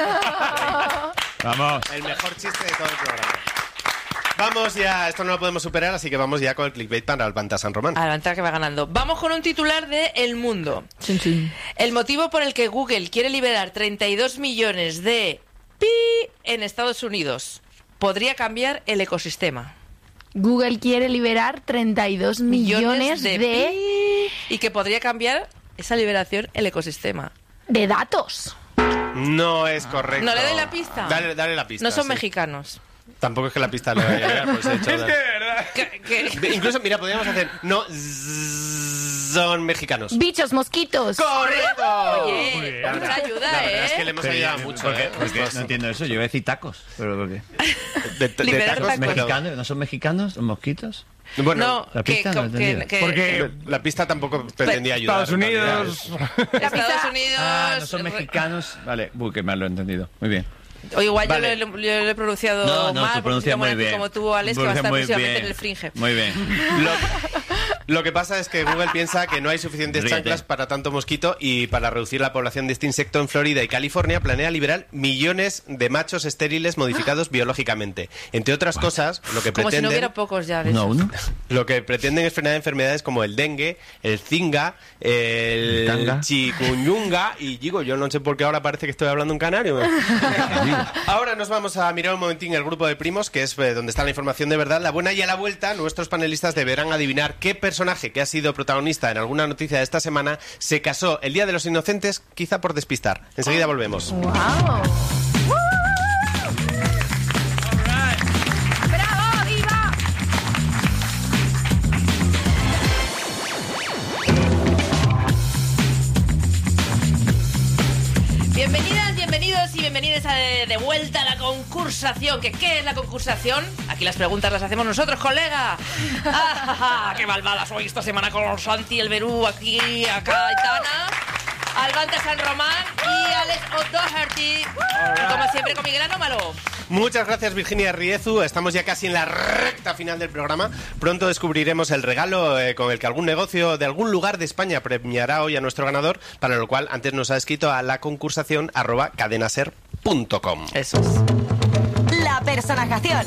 [SPEAKER 4] Vamos.
[SPEAKER 1] El mejor chiste de todo el programa. Vamos ya, esto no lo podemos superar, así que vamos ya con el clickbait para Albanta San Román.
[SPEAKER 3] Adelante, que va ganando. Vamos con un titular de El Mundo. El motivo por el que Google quiere liberar treinta y dos millones de pi en Estados Unidos podría cambiar el ecosistema.
[SPEAKER 5] Google quiere liberar treinta y dos millones de, de...
[SPEAKER 3] pi, y que podría cambiar esa liberación el ecosistema.
[SPEAKER 5] datos.
[SPEAKER 1] No es correcto.
[SPEAKER 3] ¿No le doy la pista?
[SPEAKER 1] Dale, dale la pista.
[SPEAKER 3] No son
[SPEAKER 1] sí.
[SPEAKER 3] mexicanos.
[SPEAKER 1] Tampoco es que la pista le vaya a llegar, pues he hecho
[SPEAKER 2] Es que,
[SPEAKER 1] dar-
[SPEAKER 2] de verdad.
[SPEAKER 3] Que- que-
[SPEAKER 1] Incluso, mira, podríamos hacer. No zzz, son mexicanos.
[SPEAKER 5] Bichos, mosquitos.
[SPEAKER 1] ¡Correcto!
[SPEAKER 2] Muy
[SPEAKER 3] Oye,
[SPEAKER 2] bien.
[SPEAKER 3] mucha ayuda,
[SPEAKER 1] La verdad
[SPEAKER 3] ¿eh?
[SPEAKER 1] es que le hemos ayudado mucho.
[SPEAKER 4] ¿Por qué?
[SPEAKER 1] ¿eh?
[SPEAKER 4] ¿Por qué?
[SPEAKER 1] Estos-
[SPEAKER 4] No entiendo eso. Yo iba a decir tacos. ¿Pero por qué?
[SPEAKER 1] de, de
[SPEAKER 3] Liberar
[SPEAKER 1] tacos,
[SPEAKER 3] tacos.
[SPEAKER 1] pero-
[SPEAKER 4] ¿Mexicanos? ¿No son mexicanos los mosquitos?
[SPEAKER 1] Bueno,
[SPEAKER 3] No,
[SPEAKER 4] la
[SPEAKER 3] que,
[SPEAKER 4] pista no he
[SPEAKER 3] que-
[SPEAKER 4] entendido.
[SPEAKER 3] que-
[SPEAKER 2] Porque
[SPEAKER 1] la pista tampoco pretendía ayudar.
[SPEAKER 2] Estados
[SPEAKER 1] en realidad.
[SPEAKER 2] Unidos...
[SPEAKER 3] Estados Unidos...
[SPEAKER 4] Ah, no son mexicanos. Vale, uy, que mal lo he entendido. Muy bien.
[SPEAKER 3] O igual
[SPEAKER 1] Vale.
[SPEAKER 3] yo, lo, he- yo lo he pronunciado
[SPEAKER 4] No, no,
[SPEAKER 3] mal,
[SPEAKER 4] tú
[SPEAKER 3] porque
[SPEAKER 4] pronuncias
[SPEAKER 3] soy
[SPEAKER 4] muy
[SPEAKER 3] como-
[SPEAKER 4] bien.
[SPEAKER 3] como tú, Alex, que va a estar
[SPEAKER 4] Pronuncias muy
[SPEAKER 3] próximamente
[SPEAKER 4] bien.
[SPEAKER 3] en el Fringe.
[SPEAKER 4] Muy bien.
[SPEAKER 1] Lo, lo que pasa es que Google piensa que no hay suficientes
[SPEAKER 4] Ríete.
[SPEAKER 1] chanclas para tanto mosquito y para reducir la población de este insecto en Florida y California planea liberar millones de machos estériles modificados biológicamente. Entre otras cosas, lo que
[SPEAKER 3] Como si no
[SPEAKER 1] pretenden,
[SPEAKER 3] hubiera pocos ya de
[SPEAKER 4] ¿Uno a
[SPEAKER 3] esos.
[SPEAKER 4] uno?
[SPEAKER 1] lo que pretenden es frenar enfermedades como el dengue, el zinga, el,
[SPEAKER 4] El tanga.
[SPEAKER 1] chikungunya y digo, yo no sé por qué ahora parece que estoy hablando un canario. Ahora nos vamos a mirar un momentín el grupo de primos, que es eh, donde está la información de verdad, la buena y a la vuelta. Nuestros panelistas deberán adivinar qué personaje personaje que ha sido protagonista en alguna noticia de esta semana se casó el Día de los Inocentes, quizá por despistar. Enseguida volvemos.
[SPEAKER 5] ¡Wow! ¡Bravo, viva!
[SPEAKER 3] Bienvenidas, bienvenidos y bienvenidas a de, de vuelta a la concursación. ¿Qué, ¿Qué es la concursación? Aquí las preguntas las hacemos nosotros, colega. ¡Ah, qué malvada soy esta semana con Santi, el Berú, aquí, acá, Aitana, Albanta San Román y Alex O'Doherty. Y como siempre con Miguel Anómalo.
[SPEAKER 1] Muchas gracias, Virginia Riezu. Estamos ya casi en la recta final del programa. Pronto descubriremos el regalo eh, con el que algún negocio de algún lugar de España premiará hoy a nuestro ganador, para lo cual antes nos ha escrito a la concursación arroba cadenaser punto com.
[SPEAKER 3] Eso es.
[SPEAKER 6] La personajación.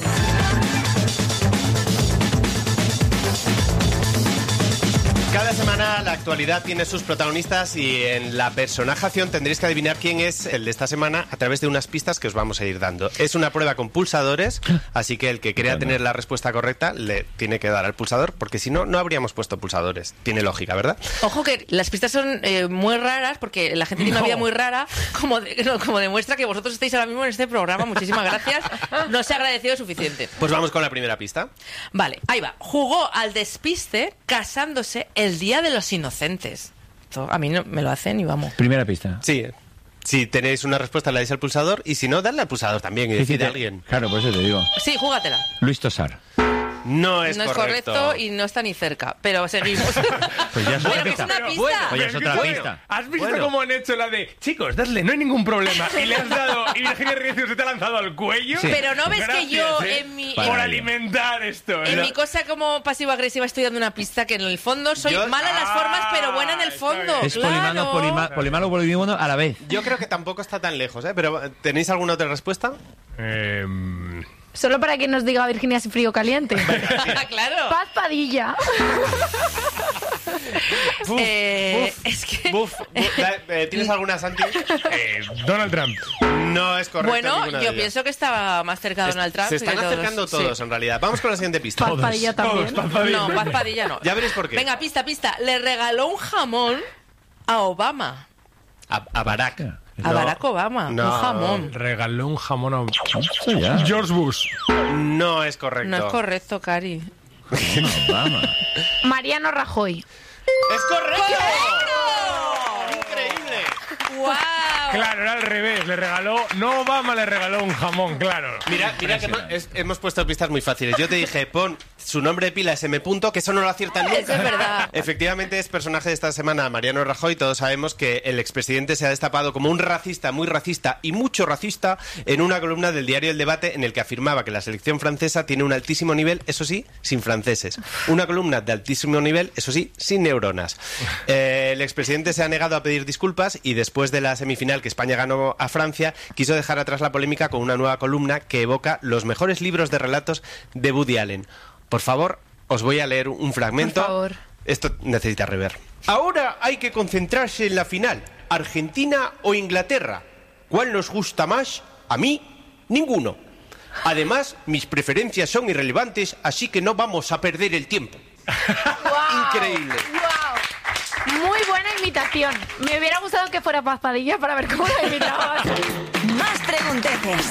[SPEAKER 1] Cada semana la actualidad tiene sus protagonistas y en la personajación tendréis que adivinar quién es el de esta semana a través de unas pistas que os vamos a ir dando. Es una prueba con pulsadores, así que el que crea tener la respuesta correcta le tiene que dar al pulsador, porque si no, no habríamos puesto pulsadores. Tiene lógica, ¿verdad?
[SPEAKER 3] Ojo que las pistas son eh, muy raras, porque la gente tiene una
[SPEAKER 2] No.
[SPEAKER 3] vida muy rara, como, de- no, como demuestra que vosotros estáis ahora mismo en este programa. Muchísimas gracias. No se ha agradecido suficiente.
[SPEAKER 1] Pues vamos con la primera pista.
[SPEAKER 3] Vale, ahí va. Jugó al despiste casándose el Día de los Inocentes. Esto a mí no me lo hacen y vamos.
[SPEAKER 4] Primera pista.
[SPEAKER 1] Sí. Si tenéis una respuesta, le dais al pulsador, y si no, dadle al pulsador también y
[SPEAKER 4] Sí, sí,
[SPEAKER 1] decide
[SPEAKER 4] te-
[SPEAKER 1] a alguien.
[SPEAKER 4] Claro, por eso te digo.
[SPEAKER 3] Sí, júgatela.
[SPEAKER 4] Luis Tosar.
[SPEAKER 1] No es
[SPEAKER 3] no es
[SPEAKER 1] correcto.
[SPEAKER 3] correcto y no está ni cerca, pero seguimos.
[SPEAKER 4] Pues ya es
[SPEAKER 3] Pero
[SPEAKER 4] otra
[SPEAKER 3] que es
[SPEAKER 4] pista.
[SPEAKER 3] una
[SPEAKER 2] Pero
[SPEAKER 3] pista.
[SPEAKER 1] bueno,
[SPEAKER 4] Pues ya es otra
[SPEAKER 2] Bueno,
[SPEAKER 4] pista.
[SPEAKER 2] ¿Has visto
[SPEAKER 1] Bueno.
[SPEAKER 2] cómo han hecho la de chicos, dadle, no hay ningún problema? Y le has dado, y Virginia Riezu se te ha lanzado al cuello.
[SPEAKER 4] Sí.
[SPEAKER 3] Pero no ves que
[SPEAKER 2] Gracias,
[SPEAKER 3] yo
[SPEAKER 2] ¿eh?
[SPEAKER 3] en mi...
[SPEAKER 4] Para
[SPEAKER 2] Por
[SPEAKER 4] ello.
[SPEAKER 2] alimentar esto.
[SPEAKER 3] En
[SPEAKER 2] ¿no?
[SPEAKER 3] mi cosa como pasivo-agresiva estoy dando una pista que en el fondo soy
[SPEAKER 1] Yo-
[SPEAKER 3] mala en las
[SPEAKER 2] Ah,
[SPEAKER 3] formas, pero buena en el
[SPEAKER 2] está
[SPEAKER 3] fondo.
[SPEAKER 2] bien.
[SPEAKER 4] Es
[SPEAKER 3] claro.
[SPEAKER 4] polimano, polima- polimalo, polimano a la vez.
[SPEAKER 1] Yo creo que tampoco está tan lejos, ¿eh? Pero ¿tenéis alguna otra respuesta?
[SPEAKER 2] Em,
[SPEAKER 5] Solo para que nos diga Virginia si frío o caliente.
[SPEAKER 3] claro.
[SPEAKER 5] Paz Padilla.
[SPEAKER 1] Buf,
[SPEAKER 3] Eh,
[SPEAKER 1] buf,
[SPEAKER 3] es que...
[SPEAKER 1] buf, buf. Da- eh, ¿Tienes alguna, Santi?
[SPEAKER 2] eh, Donald Trump.
[SPEAKER 1] No es correcto.
[SPEAKER 3] Bueno,
[SPEAKER 1] ninguna de
[SPEAKER 3] yo
[SPEAKER 1] ellas.
[SPEAKER 3] pienso que estaba más cerca de Donald Trump.
[SPEAKER 1] Se están
[SPEAKER 3] que todos.
[SPEAKER 1] acercando todos,
[SPEAKER 3] Sí.
[SPEAKER 1] en realidad. Vamos con la siguiente pista.
[SPEAKER 5] Paz Padilla también.
[SPEAKER 2] Todos, Paz Padilla.
[SPEAKER 3] No, Paz Padilla no.
[SPEAKER 1] Ya veréis por qué.
[SPEAKER 3] Venga, pista, pista. Le regaló un jamón a Obama.
[SPEAKER 1] A, a Barack.
[SPEAKER 3] A
[SPEAKER 1] No.
[SPEAKER 3] Barack Obama.
[SPEAKER 1] No.
[SPEAKER 3] Un jamón.
[SPEAKER 2] Regaló un jamón a
[SPEAKER 4] Esto ya.
[SPEAKER 2] George Bush.
[SPEAKER 1] No es correcto.
[SPEAKER 3] No es correcto, Cari.
[SPEAKER 4] Vamos.
[SPEAKER 5] Mariano Rajoy.
[SPEAKER 1] ¡Es correcto! ¡Increíble!
[SPEAKER 3] ¡Wow!
[SPEAKER 2] Claro, era al revés. Le regaló, no Obama, le regaló un jamón, claro.
[SPEAKER 1] Mira, mira que hemos, es- hemos puesto pistas muy fáciles. Yo te dije, pon su nombre de pila es M. punto, que eso no lo aciertan nunca.
[SPEAKER 3] Eso es verdad.
[SPEAKER 1] Efectivamente, es personaje de esta semana, Mariano Rajoy. Todos sabemos que el expresidente se ha destapado como un racista, muy racista y mucho racista en una columna del diario El Debate en el que afirmaba que la selección francesa tiene un altísimo nivel, eso sí, sin franceses. Una columna de altísimo nivel, eso sí, sin neuronas. Eh, el expresidente se ha negado a pedir disculpas y después de la semifinal que España ganó a Francia, quiso dejar atrás la polémica con una nueva columna que evoca los mejores libros de relatos de Woody Allen. Por favor, os voy a leer un fragmento.
[SPEAKER 5] Por favor.
[SPEAKER 1] Esto necesita rever. Ahora hay que concentrarse en la final. ¿Argentina o Inglaterra? ¿Cuál nos gusta más? A mí, ninguno. Además, mis preferencias son irrelevantes, así que no vamos a perder el tiempo. Increíble.
[SPEAKER 5] ¡Wow! Muy buena imitación. Me hubiera gustado que fuera Paz Padilla para ver cómo la imitabas.
[SPEAKER 6] Más pregunteces.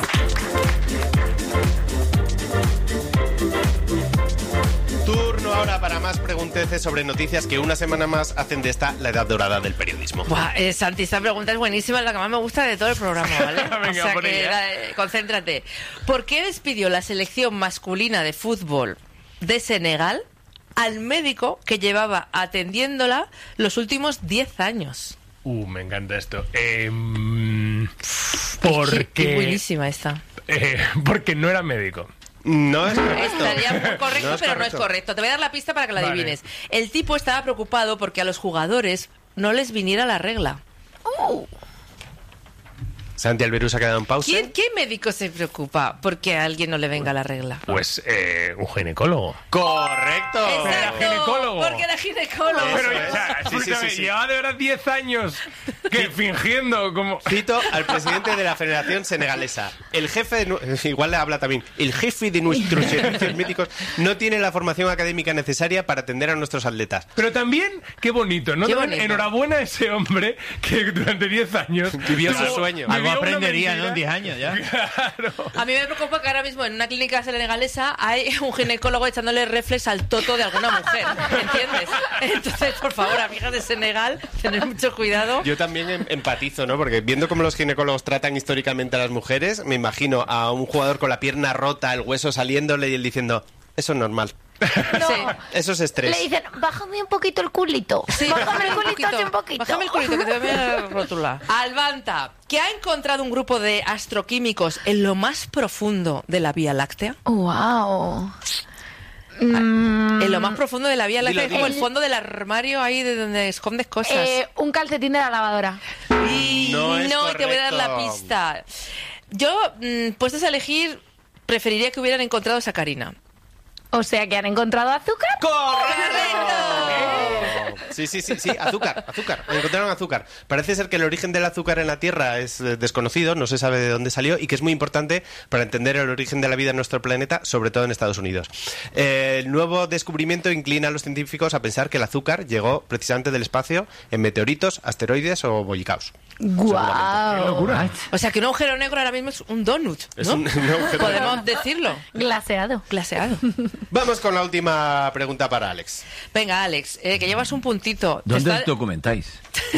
[SPEAKER 1] Turno ahora para más pregunteces sobre noticias que una semana más hacen de esta la edad dorada del periodismo.
[SPEAKER 3] Buah, eh, Santi, esta pregunta es buenísima, es la que más me gusta de todo el programa, ¿vale?
[SPEAKER 2] Venga,
[SPEAKER 3] o sea
[SPEAKER 2] por
[SPEAKER 3] que
[SPEAKER 2] ella.
[SPEAKER 3] la- eh, concéntrate. ¿Por qué despidió la selección masculina de fútbol de Senegal al médico que llevaba atendiéndola los últimos diez años?
[SPEAKER 2] Uh, me encanta esto. Em,
[SPEAKER 3] Es
[SPEAKER 2] porque,
[SPEAKER 3] buenísima esta.
[SPEAKER 2] eh, porque no era médico.
[SPEAKER 1] No es correcto.
[SPEAKER 3] Estaría muy correcto,
[SPEAKER 1] No es
[SPEAKER 3] pero no es
[SPEAKER 1] correcto.
[SPEAKER 3] correcto. Te voy a dar la pista para que la
[SPEAKER 2] Vale.
[SPEAKER 3] adivines. El tipo estaba preocupado porque a los jugadores no les viniera la regla.
[SPEAKER 1] Santi Alberú se ha quedado en pausa.
[SPEAKER 3] ¿Quién, ¿Qué médico se preocupa porque a alguien no le venga la regla?
[SPEAKER 2] Pues eh, un ginecólogo.
[SPEAKER 1] ¡Correcto!
[SPEAKER 2] era ginecólogo.
[SPEAKER 3] Porque era ginecólogo.
[SPEAKER 2] Pero
[SPEAKER 1] es.
[SPEAKER 2] ya,
[SPEAKER 1] Sí, sí,
[SPEAKER 2] escúchame,
[SPEAKER 1] sí, sí.
[SPEAKER 2] llevaba de verdad diez años que fingiendo como...
[SPEAKER 1] Cito al presidente de la Federación Senegalesa. El jefe, de, nu- igual le habla también, el jefe de nuestros servicios médicos no tiene la formación académica necesaria para atender a nuestros atletas.
[SPEAKER 2] Pero también, qué bonito, ¿no?
[SPEAKER 3] Qué
[SPEAKER 2] También,
[SPEAKER 3] bonito.
[SPEAKER 2] enhorabuena a ese hombre que durante diez años...
[SPEAKER 1] Vivió su
[SPEAKER 2] tuvo-
[SPEAKER 1] sueño.
[SPEAKER 2] vivió
[SPEAKER 7] Algo
[SPEAKER 2] una
[SPEAKER 7] aprendería,
[SPEAKER 2] mentira.
[SPEAKER 7] ¿no? En diez años ya.
[SPEAKER 2] Claro.
[SPEAKER 3] A mí me preocupa que ahora mismo en una clínica senegalesa hay un ginecólogo echándole reflex al toto de alguna mujer, ¿entiendes? Entonces, por favor, amigas de Senegal, tener mucho cuidado.
[SPEAKER 1] Yo también em- empatizo, ¿no? Porque viendo cómo los ginecólogos tratan históricamente a las mujeres, me imagino a un jugador con la pierna rota, el hueso saliéndole y él diciendo, eso es normal.
[SPEAKER 5] No.
[SPEAKER 3] Sí.
[SPEAKER 1] Eso es estrés.
[SPEAKER 5] Le dicen, bájame un poquito el culito.
[SPEAKER 3] Sí,
[SPEAKER 5] Bájame el culito así un poquito.
[SPEAKER 3] Bájame el culito, que te voy a rotular. Albanta, que ha encontrado un grupo de astroquímicos en lo más profundo de la Vía Láctea.
[SPEAKER 5] Wow.
[SPEAKER 3] En lo más profundo de la Vía Láctea,
[SPEAKER 1] Dilo,
[SPEAKER 3] es como
[SPEAKER 5] dilo.
[SPEAKER 3] el fondo del armario ahí de donde escondes cosas.
[SPEAKER 5] Eh, un calcetín de la lavadora.
[SPEAKER 3] Y
[SPEAKER 1] no es
[SPEAKER 3] te voy a dar la
[SPEAKER 1] correcto.
[SPEAKER 3] pista. Yo, mm, puestos a elegir, preferiría que hubieran encontrado sacarina.
[SPEAKER 5] O sea que han encontrado azúcar.
[SPEAKER 3] ¡Correcto!
[SPEAKER 1] Sí, sí, sí, sí, azúcar, azúcar. Encontraron azúcar. Parece ser que el origen del azúcar en la Tierra es eh, desconocido, no se sabe de dónde salió y que es muy importante para entender el origen de la vida en nuestro planeta, sobre todo en Estados Unidos. Eh, el nuevo descubrimiento inclina a los científicos a pensar que el azúcar llegó precisamente del espacio en meteoritos, asteroides o bollicaos.
[SPEAKER 5] Guau.
[SPEAKER 3] O sea que un agujero negro ahora mismo es un donut, ¿no?
[SPEAKER 1] Es un- un agujero
[SPEAKER 3] Podemos decirlo.
[SPEAKER 5] Glaseado.
[SPEAKER 3] Glaseado.
[SPEAKER 1] Vamos con la última pregunta para Alex.
[SPEAKER 3] Venga, Alex, eh, que llevas un puntito. Te
[SPEAKER 4] ¿Dónde
[SPEAKER 3] está,
[SPEAKER 4] os documentáis?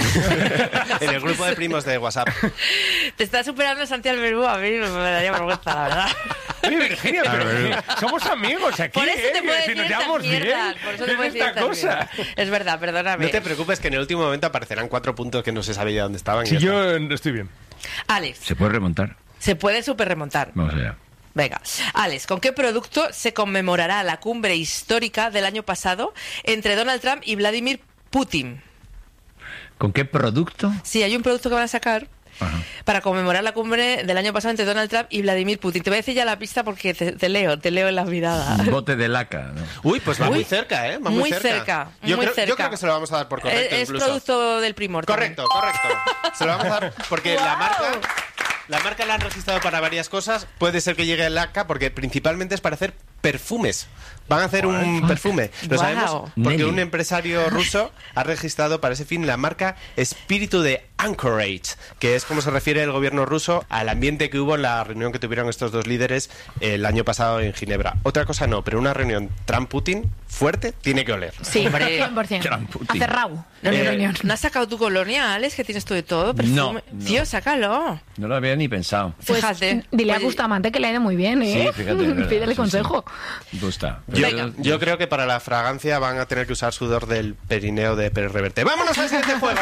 [SPEAKER 1] En el grupo de primos de WhatsApp.
[SPEAKER 3] te está superando Santiago Alberiu, a mí me daría vergüenza, la verdad.
[SPEAKER 2] Oye, Virginia, pero que somos amigos aquí,
[SPEAKER 3] Por eso
[SPEAKER 2] ¿eh?
[SPEAKER 3] te puedo
[SPEAKER 2] Que
[SPEAKER 3] decir
[SPEAKER 2] nos
[SPEAKER 3] estas
[SPEAKER 2] llevamos bien.
[SPEAKER 3] mierdas. Por eso te
[SPEAKER 2] ¿Qué
[SPEAKER 3] puedo
[SPEAKER 2] es
[SPEAKER 3] decir
[SPEAKER 2] esta
[SPEAKER 3] estas
[SPEAKER 2] cosa?
[SPEAKER 3] mierdas. Es verdad, perdóname.
[SPEAKER 1] No te preocupes que en el último momento aparecerán cuatro puntos que no se sabía dónde estaban. y
[SPEAKER 2] Si
[SPEAKER 1] ya está.
[SPEAKER 2] yo estoy bien.
[SPEAKER 3] Alex,
[SPEAKER 4] ¿Se puede remontar?
[SPEAKER 3] se puede super remontar.
[SPEAKER 4] Vamos allá.
[SPEAKER 3] Venga, Alex, ¿con qué producto se conmemorará la cumbre histórica del año pasado entre Donald Trump y Vladimir Putin?
[SPEAKER 4] ¿Con qué producto?
[SPEAKER 3] Sí, hay un producto que van a sacar
[SPEAKER 4] Ajá.
[SPEAKER 3] para conmemorar la cumbre del año pasado entre Donald Trump y Vladimir Putin. Te voy a decir ya la pista porque te, te leo, te leo en la mirada.
[SPEAKER 4] Un bote de laca, ¿no?
[SPEAKER 1] Uy, pues va
[SPEAKER 3] Uy,
[SPEAKER 1] muy cerca, ¿eh? Va
[SPEAKER 3] muy
[SPEAKER 1] muy cerca.
[SPEAKER 3] cerca,
[SPEAKER 1] Yo,
[SPEAKER 3] muy
[SPEAKER 1] creo,
[SPEAKER 3] cerca.
[SPEAKER 1] yo creo que se lo vamos a dar por correcto,
[SPEAKER 3] es es
[SPEAKER 1] incluso.
[SPEAKER 3] producto del Primor. también.
[SPEAKER 1] Correcto, correcto. Se lo vamos a dar porque la marca, la marca la han registrado para varias cosas. Puede ser que llegue el A C A porque principalmente es para hacer perfumes. Van a hacer un perfume. Lo
[SPEAKER 3] Guau.
[SPEAKER 1] sabemos porque
[SPEAKER 4] Nelly.
[SPEAKER 1] un empresario ruso ha registrado para ese fin la marca Espíritu de Anchorage, que es como se refiere el gobierno ruso al ambiente que hubo en la reunión que tuvieron estos dos líderes el año pasado en Ginebra. Otra cosa no, pero una reunión Trump-Putin fuerte tiene que oler.
[SPEAKER 5] Sí,
[SPEAKER 3] Hombre.
[SPEAKER 5] cien por ciento.
[SPEAKER 4] Trump Putin.
[SPEAKER 5] Acerrado.
[SPEAKER 3] No,
[SPEAKER 1] Eh,
[SPEAKER 3] no,
[SPEAKER 5] reunión.
[SPEAKER 3] ¿No has sacado tu colonia, Alex, que tienes tú de todo? Perfume.
[SPEAKER 4] No, no.
[SPEAKER 3] Tío, sácalo.
[SPEAKER 4] No lo había ni pensado.
[SPEAKER 5] Pues
[SPEAKER 3] Fíjate.
[SPEAKER 5] dile a
[SPEAKER 3] Oye,
[SPEAKER 5] Bustamante que le ha ido muy bien, ¿eh?
[SPEAKER 4] Sí, fíjate. es verdad,
[SPEAKER 5] Pídele
[SPEAKER 4] sí,
[SPEAKER 5] consejo.
[SPEAKER 4] sí. Gusta.
[SPEAKER 1] Yo,
[SPEAKER 3] Venga.
[SPEAKER 1] yo creo que para la fragancia van a tener que usar sudor del perineo de Pérez Reverte. ¡Vámonos al siguiente juego!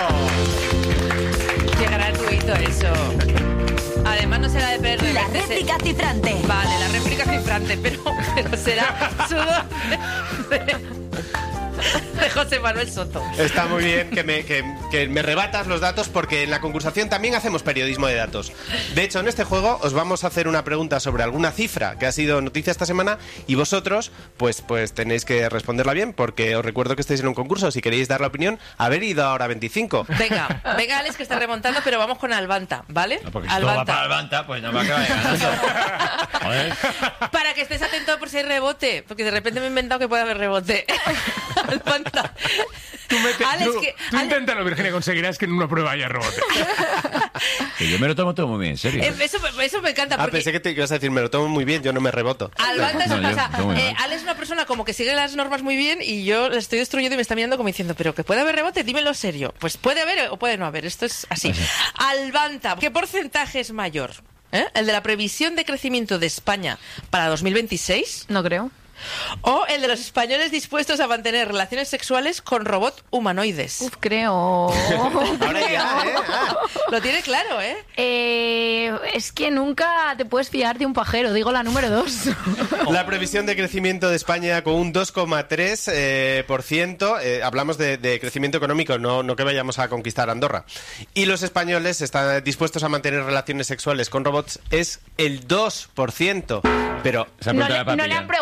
[SPEAKER 3] Qué gratuito eso. Además no será de Pérez
[SPEAKER 6] La
[SPEAKER 3] Reverte, se-
[SPEAKER 6] réplica cifrante.
[SPEAKER 3] Vale, la réplica cifrante, pero, pero será sudor de, de- de José Manuel Soto.
[SPEAKER 1] Está muy bien que me, que, que me rebatas los datos porque en la concursación también hacemos periodismo de datos. De hecho, en este juego os vamos a hacer una pregunta sobre alguna cifra que ha sido noticia esta semana y vosotros pues, pues tenéis que responderla bien porque os recuerdo que estáis en un concurso. Si queréis dar la opinión, haber ido ahora a veinticinco.
[SPEAKER 3] Venga, venga Alex, que está remontando, pero vamos con Albanta, ¿vale?
[SPEAKER 4] No, porque si todo va para Albanta, pues no va a acabar ganando. Joder.
[SPEAKER 3] Para que estés atento por si hay rebote, porque de repente me he inventado que puede haber rebote. Albanta.
[SPEAKER 2] Tú, mete-
[SPEAKER 3] Alex,
[SPEAKER 2] tú-
[SPEAKER 3] que-
[SPEAKER 2] tú
[SPEAKER 3] Ale-
[SPEAKER 2] inténtalo, Virginia, conseguirás que en una prueba haya rebote.
[SPEAKER 4] Que yo me lo tomo todo muy bien, en serio.
[SPEAKER 3] Eh, Eso, eso me encanta
[SPEAKER 1] Ah,
[SPEAKER 3] porque
[SPEAKER 1] pensé que te ibas a decir, me lo tomo muy bien, yo no me reboto.
[SPEAKER 3] Albanta es
[SPEAKER 4] No,
[SPEAKER 3] una
[SPEAKER 4] yo-
[SPEAKER 3] cosa.
[SPEAKER 4] yo muy
[SPEAKER 3] eh,
[SPEAKER 4] mal.
[SPEAKER 3] Ale es una persona como que sigue las normas muy bien y yo la estoy destruyendo y me está mirando como diciendo, pero que puede haber rebote, dímelo serio. Pues puede haber o puede no haber, esto es así. Albanta, ¿qué porcentaje es mayor? ¿Eh? ¿El de la previsión de crecimiento de España para dos mil veintiséis?
[SPEAKER 5] No creo.
[SPEAKER 3] ¿O el de los españoles dispuestos a mantener relaciones sexuales con robot humanoides?
[SPEAKER 5] Uf, creo.
[SPEAKER 1] Ahora ya, ¿eh? Ah.
[SPEAKER 3] Lo tiene claro, ¿eh?
[SPEAKER 5] Eh, es que nunca te puedes fiar de un pajero, digo la número dos.
[SPEAKER 1] La previsión de crecimiento de España con un dos coma tres eh, por ciento, eh, hablamos de, de crecimiento económico, no, no que vayamos a conquistar Andorra. Y los españoles están dispuestos a mantener relaciones sexuales con robots, es el dos por ciento. Pero
[SPEAKER 4] Esa
[SPEAKER 5] No
[SPEAKER 4] pregunta
[SPEAKER 5] le,
[SPEAKER 4] era para
[SPEAKER 5] no le
[SPEAKER 4] pillar.
[SPEAKER 5] han preguntado a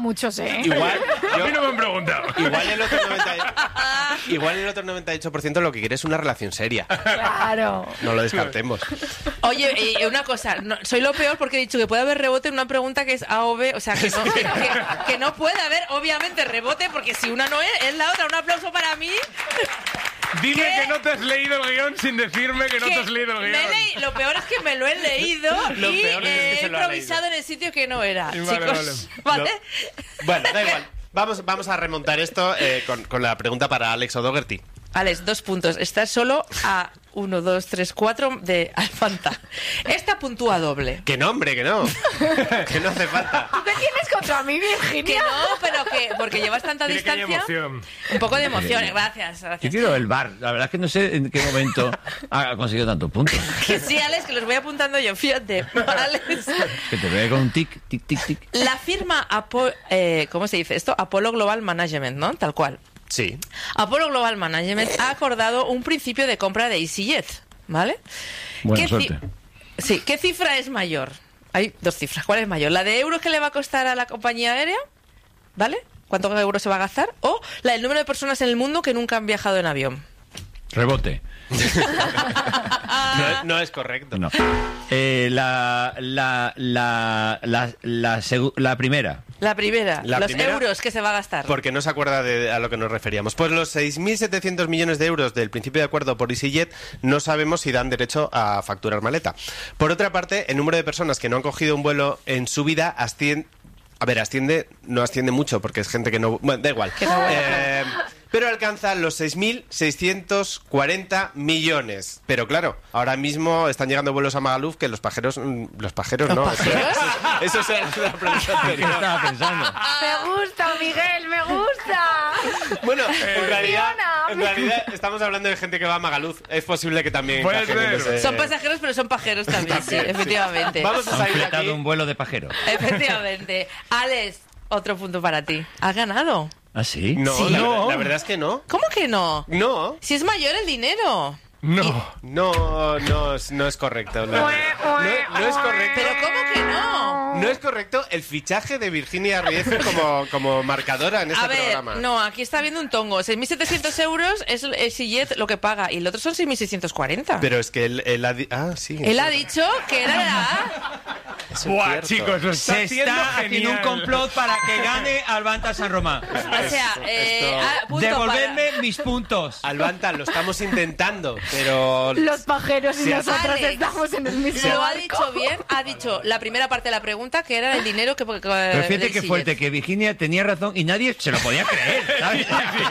[SPEAKER 5] muchos, ¿eh?
[SPEAKER 1] Igual,
[SPEAKER 2] A
[SPEAKER 1] yo-
[SPEAKER 2] mí no me han preguntado.
[SPEAKER 1] igual el otro noventa y ocho igual el otro noventa y ocho por ciento lo que quiere es una relación seria.
[SPEAKER 5] Claro.
[SPEAKER 1] No lo descartemos.
[SPEAKER 3] Oye, eh, una cosa, no, soy lo peor porque he dicho que puede haber rebote en una pregunta que es A o B, o sea, que no, que, que no puede haber, obviamente, rebote, porque si una no es, es la otra. Un aplauso para mí.
[SPEAKER 2] Dime
[SPEAKER 3] ¿Qué?
[SPEAKER 2] que no te has leído el guión sin decirme que no te has leído el
[SPEAKER 3] me
[SPEAKER 2] guión.
[SPEAKER 3] he leí- lo peor es que me lo he leído
[SPEAKER 1] Lo
[SPEAKER 3] y
[SPEAKER 1] peor es que
[SPEAKER 3] eh,
[SPEAKER 1] se
[SPEAKER 3] he
[SPEAKER 1] lo ha
[SPEAKER 3] improvisado
[SPEAKER 1] leído.
[SPEAKER 3] en el sitio que no era,
[SPEAKER 2] Vale,
[SPEAKER 3] chicos. ¿Vale?
[SPEAKER 1] Lo- Bueno, da igual. Vamos, vamos a remontar esto eh, con, con la pregunta para Alex O'Doherty.
[SPEAKER 3] Alex, dos puntos. Estás solo a uno, dos, tres, cuatro de Alfanta. Esta puntúa doble.
[SPEAKER 1] Que no, hombre, que no. Que no hace falta.
[SPEAKER 5] ¿Tú qué tienes contra mí,
[SPEAKER 3] Que
[SPEAKER 5] Virginia?
[SPEAKER 3] no, pero que porque llevas tanta
[SPEAKER 2] Tiene que haya
[SPEAKER 3] distancia.
[SPEAKER 2] emoción.
[SPEAKER 3] Un poco de emoción. Gracias,
[SPEAKER 4] Yo
[SPEAKER 3] gracias.
[SPEAKER 4] quiero el bar. La verdad es que no sé en qué momento ha conseguido tantos puntos.
[SPEAKER 3] Que sí, Alex, que los voy apuntando yo, fíjate. Alex.
[SPEAKER 4] Que te veo con un tic, tic, tic, tic.
[SPEAKER 3] La firma Apo- eh, ¿cómo se dice esto? Apollo Global Management, ¿no? Tal cual.
[SPEAKER 1] Sí.
[SPEAKER 3] Apollo Global Management ha acordado un principio de compra de EasyJet, ¿vale?
[SPEAKER 4] Buena
[SPEAKER 3] ¿Qué
[SPEAKER 4] suerte.
[SPEAKER 3] ci- Sí, ¿qué cifra es mayor? Hay dos cifras. ¿Cuál es mayor? ¿La de euros que le va a costar a la compañía aérea? ¿Vale? ¿Cuántos euros se va a gastar? ¿O la del número de personas en el mundo que nunca han viajado en avión?
[SPEAKER 4] Rebote.
[SPEAKER 1] No, no es correcto.
[SPEAKER 4] No. Eh, la, la, la, la, la, segu- la primera.
[SPEAKER 3] La primera,
[SPEAKER 1] La
[SPEAKER 3] los
[SPEAKER 1] primera,
[SPEAKER 3] euros que se va a gastar.
[SPEAKER 1] Porque no se acuerda de a lo que nos referíamos. Pues los seis mil setecientos millones de euros del principio de acuerdo por EasyJet no sabemos si dan derecho a facturar maleta. Por otra parte, el número de personas que no han cogido un vuelo en su vida asciende... A ver, asciende, no asciende mucho porque es gente que no... Bueno, da igual.
[SPEAKER 3] Que no vuela.
[SPEAKER 1] Eh, pero alcanza los seis mil seiscientos cuarenta millones. Pero claro, ahora mismo están llegando vuelos a Magaluf que los pajeros... mm, Los pajeros
[SPEAKER 3] ¿Los
[SPEAKER 1] no.
[SPEAKER 3] pajeros?
[SPEAKER 1] Eso, eso es la pregunta
[SPEAKER 4] ¿Qué
[SPEAKER 1] anterior.
[SPEAKER 4] estaba pensando?
[SPEAKER 5] Me gusta, Miguel, me gusta.
[SPEAKER 1] Bueno, en realidad,
[SPEAKER 5] Funciona.
[SPEAKER 1] en realidad estamos hablando de gente que va a Magaluf. Es posible que también
[SPEAKER 2] Puede
[SPEAKER 1] encajen en
[SPEAKER 2] ser.
[SPEAKER 1] ese-
[SPEAKER 3] Son pasajeros, pero son pajeros también, sí,
[SPEAKER 1] También, sí.
[SPEAKER 3] efectivamente.
[SPEAKER 1] Vamos a
[SPEAKER 4] Han
[SPEAKER 1] salir de
[SPEAKER 4] fletado
[SPEAKER 1] aquí.
[SPEAKER 4] un vuelo de pajero.
[SPEAKER 3] Efectivamente. Alex, otro punto para ti. ¿Has ganado?
[SPEAKER 4] ¿Ah, sí?
[SPEAKER 1] No,
[SPEAKER 3] Sí.
[SPEAKER 1] la,
[SPEAKER 2] No.
[SPEAKER 1] la verdad es que no.
[SPEAKER 3] ¿Cómo que no?
[SPEAKER 1] No,
[SPEAKER 3] Si es mayor el dinero.
[SPEAKER 2] No.
[SPEAKER 1] no, no, es- no es correcto. No, no, no es correcto.
[SPEAKER 3] ¿Pero cómo que no?
[SPEAKER 1] No es correcto el fichaje de Virginia Rieze como, como marcadora en este
[SPEAKER 3] A ver,
[SPEAKER 1] programa.
[SPEAKER 3] no, aquí está viendo un tongo. seis mil setecientos euros es el EasyJet lo que paga y el otro son seis mil seiscientos cuarenta.
[SPEAKER 1] Pero es que él, él ha di- Ah, sí.
[SPEAKER 3] Él ha dicho que era la...
[SPEAKER 1] eso es
[SPEAKER 2] Buah,
[SPEAKER 1] cierto.
[SPEAKER 2] chicos, lo está
[SPEAKER 4] Se
[SPEAKER 2] haciendo
[SPEAKER 4] está haciendo un
[SPEAKER 2] genial.
[SPEAKER 4] complot para que gane Albanta San Román.
[SPEAKER 3] O sea, eh,
[SPEAKER 1] esto-
[SPEAKER 3] ah, punto
[SPEAKER 4] Devolverme mis puntos.
[SPEAKER 1] Albanta, lo estamos intentando, pero...
[SPEAKER 5] Los pajeros y
[SPEAKER 1] Sí,
[SPEAKER 5] nosotros
[SPEAKER 3] Alex.
[SPEAKER 5] estamos en el
[SPEAKER 3] para-
[SPEAKER 5] mismo
[SPEAKER 3] Lo ha
[SPEAKER 5] barco.
[SPEAKER 3] dicho bien, ha dicho la primera parte de la pregunta que era el dinero que... que
[SPEAKER 4] Pero fíjate
[SPEAKER 3] del
[SPEAKER 4] qué
[SPEAKER 3] EasyJet.
[SPEAKER 4] fuerte, que Virginia tenía razón y nadie se lo podía creer, ¿sabes?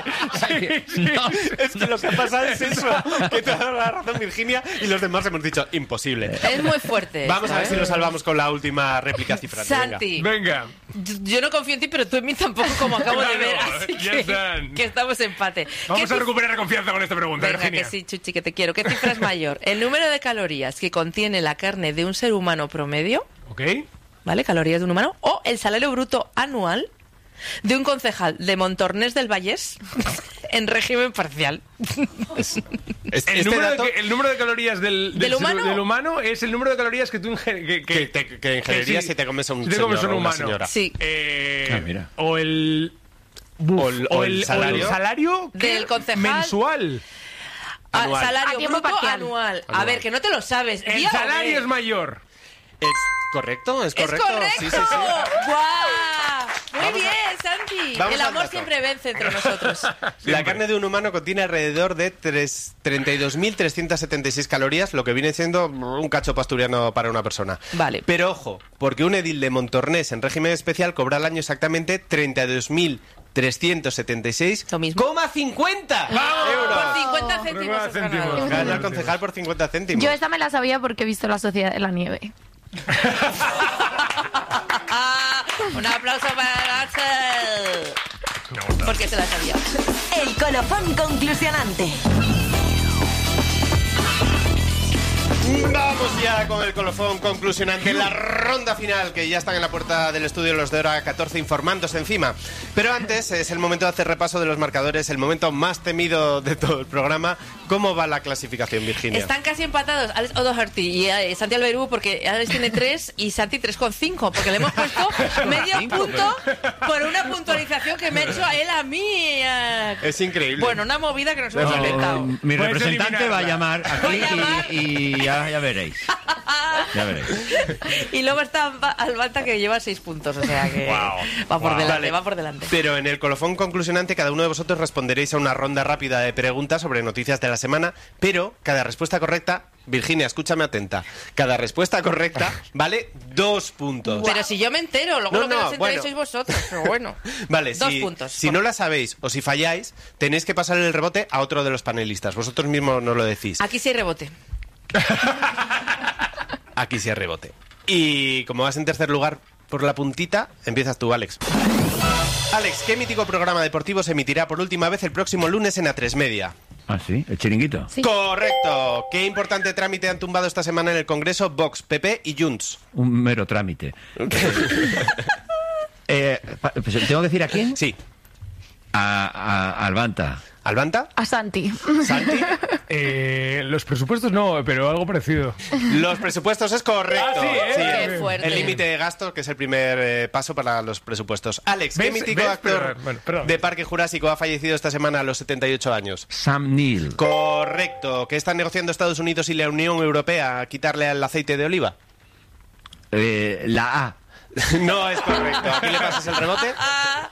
[SPEAKER 4] No,
[SPEAKER 1] Es que lo que ha pasado es eso, que te ha dado la razón Virginia y los demás hemos dicho imposible.
[SPEAKER 3] Es muy fuerte.
[SPEAKER 1] Vamos a ver
[SPEAKER 3] ¿sabes?
[SPEAKER 1] si lo salvamos con la última réplica cifrante. venga.
[SPEAKER 3] Santi,
[SPEAKER 2] Venga.
[SPEAKER 3] yo- yo no confío en ti, pero tú en mí tampoco, como acabo de
[SPEAKER 2] Claro,
[SPEAKER 3] ver. Así
[SPEAKER 2] ya
[SPEAKER 3] que,
[SPEAKER 2] están.
[SPEAKER 3] que estamos empate.
[SPEAKER 2] Vamos
[SPEAKER 3] ¿Qué
[SPEAKER 2] a
[SPEAKER 3] cif-
[SPEAKER 2] recuperar la confianza con esta pregunta,
[SPEAKER 3] Venga,
[SPEAKER 2] Virginia.
[SPEAKER 3] que sí, Chuchi, que te quiero. ¿Qué cifra es mayor? ¿El número de calorías que contiene la carne de un ser humano promedio?
[SPEAKER 2] ¿Ok?
[SPEAKER 3] ¿Vale? Calorías de un humano. ¿O el salario bruto anual de un concejal de Montornés del Vallés en régimen parcial?
[SPEAKER 1] Es-
[SPEAKER 2] El,
[SPEAKER 1] este
[SPEAKER 2] número
[SPEAKER 1] dato
[SPEAKER 2] de, que- el número de calorías del,
[SPEAKER 3] ¿Del
[SPEAKER 2] ser-
[SPEAKER 3] humano?
[SPEAKER 2] del humano es el número de calorías que tú inge- que,
[SPEAKER 1] que, te- que ingerirías
[SPEAKER 2] sí,
[SPEAKER 1] si te comes a un
[SPEAKER 2] si te comes
[SPEAKER 1] señor
[SPEAKER 2] un
[SPEAKER 1] o una
[SPEAKER 2] humano.
[SPEAKER 1] señora.
[SPEAKER 3] Sí.
[SPEAKER 2] Eh,
[SPEAKER 4] Ah, mira.
[SPEAKER 2] O el... buf,
[SPEAKER 1] O el- o el salario.
[SPEAKER 2] salario ¿qué?
[SPEAKER 3] Del concejal.
[SPEAKER 2] mensual.
[SPEAKER 3] Ah,
[SPEAKER 1] Anual.
[SPEAKER 3] salario
[SPEAKER 5] A tiempo
[SPEAKER 3] bruto
[SPEAKER 5] parcial.
[SPEAKER 3] anual. A
[SPEAKER 1] Anual.
[SPEAKER 3] ver, que no te lo sabes.
[SPEAKER 2] El
[SPEAKER 3] Di a
[SPEAKER 2] salario
[SPEAKER 3] ver.
[SPEAKER 2] es mayor.
[SPEAKER 1] ¿Es correcto? ¿Es
[SPEAKER 3] ¡Es
[SPEAKER 1] correcto?
[SPEAKER 3] correcto!
[SPEAKER 1] Sí, sí, sí.
[SPEAKER 3] ¡Guau! Muy
[SPEAKER 1] Vamos
[SPEAKER 3] bien,
[SPEAKER 1] a-
[SPEAKER 3] Santi.
[SPEAKER 1] vamos
[SPEAKER 3] El
[SPEAKER 1] al
[SPEAKER 3] amor
[SPEAKER 1] dato.
[SPEAKER 3] siempre vence entre nosotros.
[SPEAKER 1] La carne de un humano contiene alrededor de tres- treinta y dos mil trescientos setenta y seis calorías, lo que viene siendo un cacho asturiano para una persona.
[SPEAKER 3] Vale.
[SPEAKER 1] Pero ojo, porque un edil de Montornés en régimen especial cobra al año exactamente treinta y dos mil trescientos setenta y seis
[SPEAKER 3] Lo mismo.
[SPEAKER 1] coma cincuenta euros.
[SPEAKER 3] Por cincuenta céntimos. has
[SPEAKER 2] céntimos.
[SPEAKER 3] ganado.
[SPEAKER 1] Gana el concejal por cincuenta céntimos.
[SPEAKER 5] Yo esta me la sabía porque he visto La Sociedad de la Nieve.
[SPEAKER 3] Ah, un aplauso para Axel. Porque se la sabía.
[SPEAKER 6] El colofón conclusionante.
[SPEAKER 1] Vamos ya con el colofón conclusionante, la ronda final, que ya están en la puerta del estudio los de hora catorce informándose encima. Pero antes es el momento de hacer repaso de los marcadores, el momento más temido de todo el programa. ¿Cómo va la clasificación, Virginia?
[SPEAKER 3] Están casi empatados Alex O'Doherty y eh, Santi Alberú, porque Alex tiene tres y Santi tres coma cinco, porque le hemos puesto medio punto por una puntualización que me ha hecho él a mí. eh.
[SPEAKER 1] Es increíble.
[SPEAKER 3] Bueno, una movida que nos hemos
[SPEAKER 4] No,
[SPEAKER 3] inventado.
[SPEAKER 4] mi
[SPEAKER 2] Puedes
[SPEAKER 4] representante va a
[SPEAKER 2] eliminarla.
[SPEAKER 4] llamar
[SPEAKER 3] Va a
[SPEAKER 4] aquí
[SPEAKER 3] llamar.
[SPEAKER 4] y, y ya, ya veréis. Ya veréis.
[SPEAKER 3] Y luego está Alba- Albanta, que lleva seis puntos, o sea que
[SPEAKER 2] Guau.
[SPEAKER 3] va por
[SPEAKER 2] Guau.
[SPEAKER 3] delante,
[SPEAKER 1] Vale.
[SPEAKER 3] va por delante.
[SPEAKER 1] Pero en el colofón conclusionante cada uno de vosotros responderéis a una ronda rápida de preguntas sobre noticias de la semana, pero cada respuesta correcta, Virginia, escúchame atenta, cada respuesta correcta vale dos puntos.
[SPEAKER 3] Pero si yo me entero, luego
[SPEAKER 1] No,
[SPEAKER 3] lo que
[SPEAKER 1] no,
[SPEAKER 3] no os enteréis
[SPEAKER 1] bueno.
[SPEAKER 3] sois vosotros, pero bueno.
[SPEAKER 1] Vale,
[SPEAKER 3] Dos
[SPEAKER 1] si,
[SPEAKER 3] puntos.
[SPEAKER 1] si no la sabéis o si falláis, tenéis que pasar el rebote a otro de los panelistas. Vosotros mismos nos lo decís.
[SPEAKER 3] Aquí sí hay rebote.
[SPEAKER 1] Aquí sí hay rebote. Y como vas en tercer lugar por la puntita, empiezas tú, Alex. Alex, ¿qué mítico programa deportivo se emitirá por última vez el próximo lunes en A tres Media?
[SPEAKER 4] Ah, sí, el chiringuito.
[SPEAKER 5] Sí.
[SPEAKER 1] Correcto. ¿Qué importante trámite han tumbado esta semana en el Congreso Vox, P P y Junts?
[SPEAKER 4] Un mero trámite. Eh, pa- pues, ¿Tengo que decir a quién?
[SPEAKER 1] Sí.
[SPEAKER 4] A, a, a Albanta.
[SPEAKER 1] ¿Albanta?
[SPEAKER 5] A Santi.
[SPEAKER 1] ¿Santi?
[SPEAKER 2] Eh, los presupuestos no, pero algo parecido.
[SPEAKER 1] Los presupuestos es correcto.
[SPEAKER 2] Ah, sí, ¿eh?
[SPEAKER 3] Qué fuerte.
[SPEAKER 1] El límite de gasto, que es el primer eh, paso para los presupuestos. Alex, ¿qué
[SPEAKER 2] ¿Ves?
[SPEAKER 1] mítico
[SPEAKER 2] ¿Ves?
[SPEAKER 1] actor
[SPEAKER 2] Pero, bueno, perdón.
[SPEAKER 1] de Parque Jurásico ha fallecido esta semana a los setenta y ocho años?
[SPEAKER 4] Sam Neill.
[SPEAKER 1] Correcto. ¿Qué están negociando Estados Unidos y la Unión Europea a quitarle al aceite de oliva?
[SPEAKER 4] Eh, la A.
[SPEAKER 1] No es correcto. ¿Aquí le pasas el rebote?
[SPEAKER 3] Ah.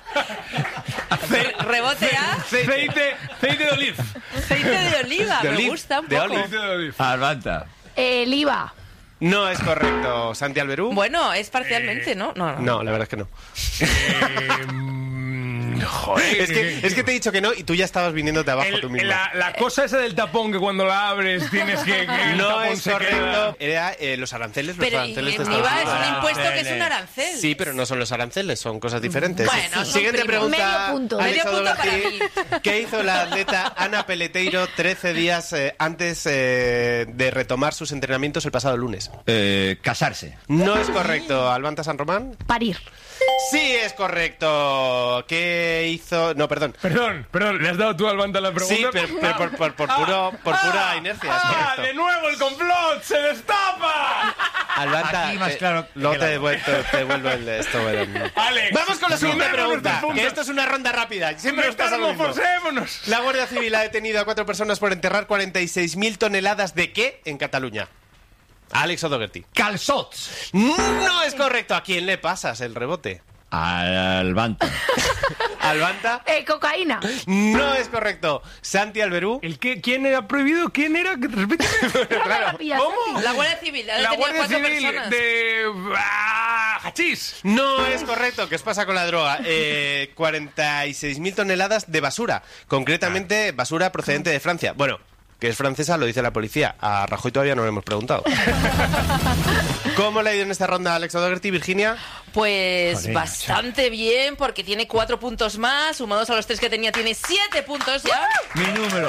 [SPEAKER 3] Re- rebote a
[SPEAKER 2] Aceite, aceite de oliva.
[SPEAKER 3] aceite de oliva.
[SPEAKER 1] De
[SPEAKER 3] Me
[SPEAKER 1] oliv-
[SPEAKER 3] gusta un
[SPEAKER 1] de
[SPEAKER 3] poco.
[SPEAKER 1] oliv.
[SPEAKER 2] Aceite de oliva.
[SPEAKER 4] A Albanta.
[SPEAKER 5] El I V A.
[SPEAKER 1] No es correcto. ¿Santi Alberú?
[SPEAKER 3] Bueno, es parcialmente, ¿no? No, no.
[SPEAKER 1] No, la verdad es que no.
[SPEAKER 2] Eh, mm, joder.
[SPEAKER 1] Es que, es que te he dicho que no y tú ya estabas viniéndote abajo
[SPEAKER 2] El-
[SPEAKER 1] tú mismo.
[SPEAKER 2] la, la cosa esa del tapón que cuando la abres tienes que... que el
[SPEAKER 1] No
[SPEAKER 2] tapón
[SPEAKER 1] es
[SPEAKER 2] se
[SPEAKER 1] correcto.
[SPEAKER 2] queda-
[SPEAKER 1] Era eh, los aranceles. Los
[SPEAKER 3] Pero
[SPEAKER 1] aranceles de
[SPEAKER 3] el
[SPEAKER 1] Estados
[SPEAKER 3] I V A es un
[SPEAKER 1] Unidos.
[SPEAKER 3] impuesto que es un arancel.
[SPEAKER 1] Sí, pero no son los aranceles, son cosas diferentes.
[SPEAKER 3] Bueno, son
[SPEAKER 1] Siguiente
[SPEAKER 3] primos.
[SPEAKER 1] pregunta.
[SPEAKER 5] Medio punto.
[SPEAKER 1] Alex
[SPEAKER 3] Medio punto para
[SPEAKER 1] O'Doherty. ¿Qué hizo la atleta Ana Peleteiro trece días eh, antes eh, de retomar sus entrenamientos el pasado lunes?
[SPEAKER 4] Eh, casarse.
[SPEAKER 1] No es correcto. ¿Albanta San Román?
[SPEAKER 5] Parir.
[SPEAKER 1] Sí, es correcto. ¿Qué hizo? No, perdón.
[SPEAKER 2] Perdón, perdón, ¿le has dado tú al Banta la pregunta?
[SPEAKER 1] Sí, pero, pero por, por- por puro, por pura inercia. Es
[SPEAKER 2] ¡Ah,
[SPEAKER 1] correcto.
[SPEAKER 2] de nuevo el complot! ¡Se destapa!
[SPEAKER 1] Albanta,
[SPEAKER 4] Aquí más
[SPEAKER 1] te-
[SPEAKER 4] claro
[SPEAKER 1] no
[SPEAKER 4] que
[SPEAKER 1] te
[SPEAKER 4] la-
[SPEAKER 1] devuelvo, te devuelvo el esto. bueno.
[SPEAKER 2] Alex,
[SPEAKER 1] Vamos con la siguiente
[SPEAKER 2] sumemos
[SPEAKER 1] pregunta,
[SPEAKER 2] nuestros puntos.
[SPEAKER 1] que esto es una ronda rápida. Siempre nos pasa lo mismo.
[SPEAKER 2] ¡Metamorfosémonos!
[SPEAKER 1] La Guardia Civil ha detenido a cuatro personas por enterrar cuarenta y seis mil toneladas de qué en Cataluña. Alex O'Doherty.
[SPEAKER 4] Calzots.
[SPEAKER 1] No es correcto. ¿A quién le pasas el rebote?
[SPEAKER 4] A Albanta.
[SPEAKER 1] ¿Albanta?
[SPEAKER 5] Eh, cocaína.
[SPEAKER 1] No es correcto. ¿Santi Alberú?
[SPEAKER 2] ¿El qué? ¿Quién era prohibido? ¿Quién era? Repíteme.
[SPEAKER 5] La pilla,
[SPEAKER 2] ¿Cómo?
[SPEAKER 5] Santi.
[SPEAKER 3] La Guardia Civil ha
[SPEAKER 2] La
[SPEAKER 3] detenido a
[SPEAKER 2] Guardia
[SPEAKER 3] cuatro
[SPEAKER 2] Civil
[SPEAKER 3] personas.
[SPEAKER 2] de... ¡Ah! ¡Hachís!
[SPEAKER 1] No es correcto. ¿Qué os pasa con la droga? Eh, cuarenta y seis mil toneladas de basura. Concretamente, basura procedente de Francia. Bueno, que es francesa, lo dice la policía. A Rajoy todavía no le hemos preguntado. ¿Cómo le ha ido en esta ronda a Alex O'Doherty, Virginia?
[SPEAKER 3] Pues
[SPEAKER 4] Joder,
[SPEAKER 3] bastante bien, porque tiene cuatro puntos más, sumados a los tres que tenía, tiene siete puntos ya.
[SPEAKER 4] Mi número.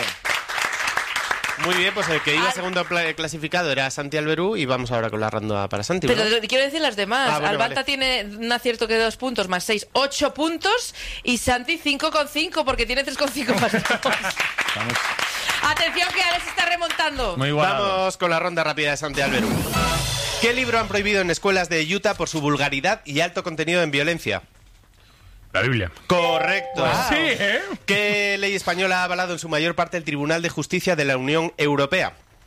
[SPEAKER 1] Muy bien, pues el que iba
[SPEAKER 3] Al-
[SPEAKER 1] segundo pla- clasificado era Santi Alberú y vamos ahora con la ronda para Santi.
[SPEAKER 3] Pero
[SPEAKER 1] ¿no?
[SPEAKER 3] te- quiero decir las demás.
[SPEAKER 1] Ah, bueno,
[SPEAKER 3] Albanta
[SPEAKER 1] vale.
[SPEAKER 3] tiene un acierto que dos puntos más seis, ocho puntos. Y Santi cinco con cinco, porque tiene tres con cinco más dos.
[SPEAKER 4] Vamos.
[SPEAKER 3] Atención que Alex está remontando.
[SPEAKER 4] Muy igualado.
[SPEAKER 1] Vamos con la ronda rápida de Santi Alberú. ¿Qué libro han prohibido en escuelas de Utah por su vulgaridad y alto contenido en violencia?
[SPEAKER 2] La Biblia.
[SPEAKER 1] Correcto.
[SPEAKER 2] Sí, ¿eh?
[SPEAKER 1] ¿Qué ley española ha avalado en su mayor parte el Tribunal de Justicia de la Unión Europea?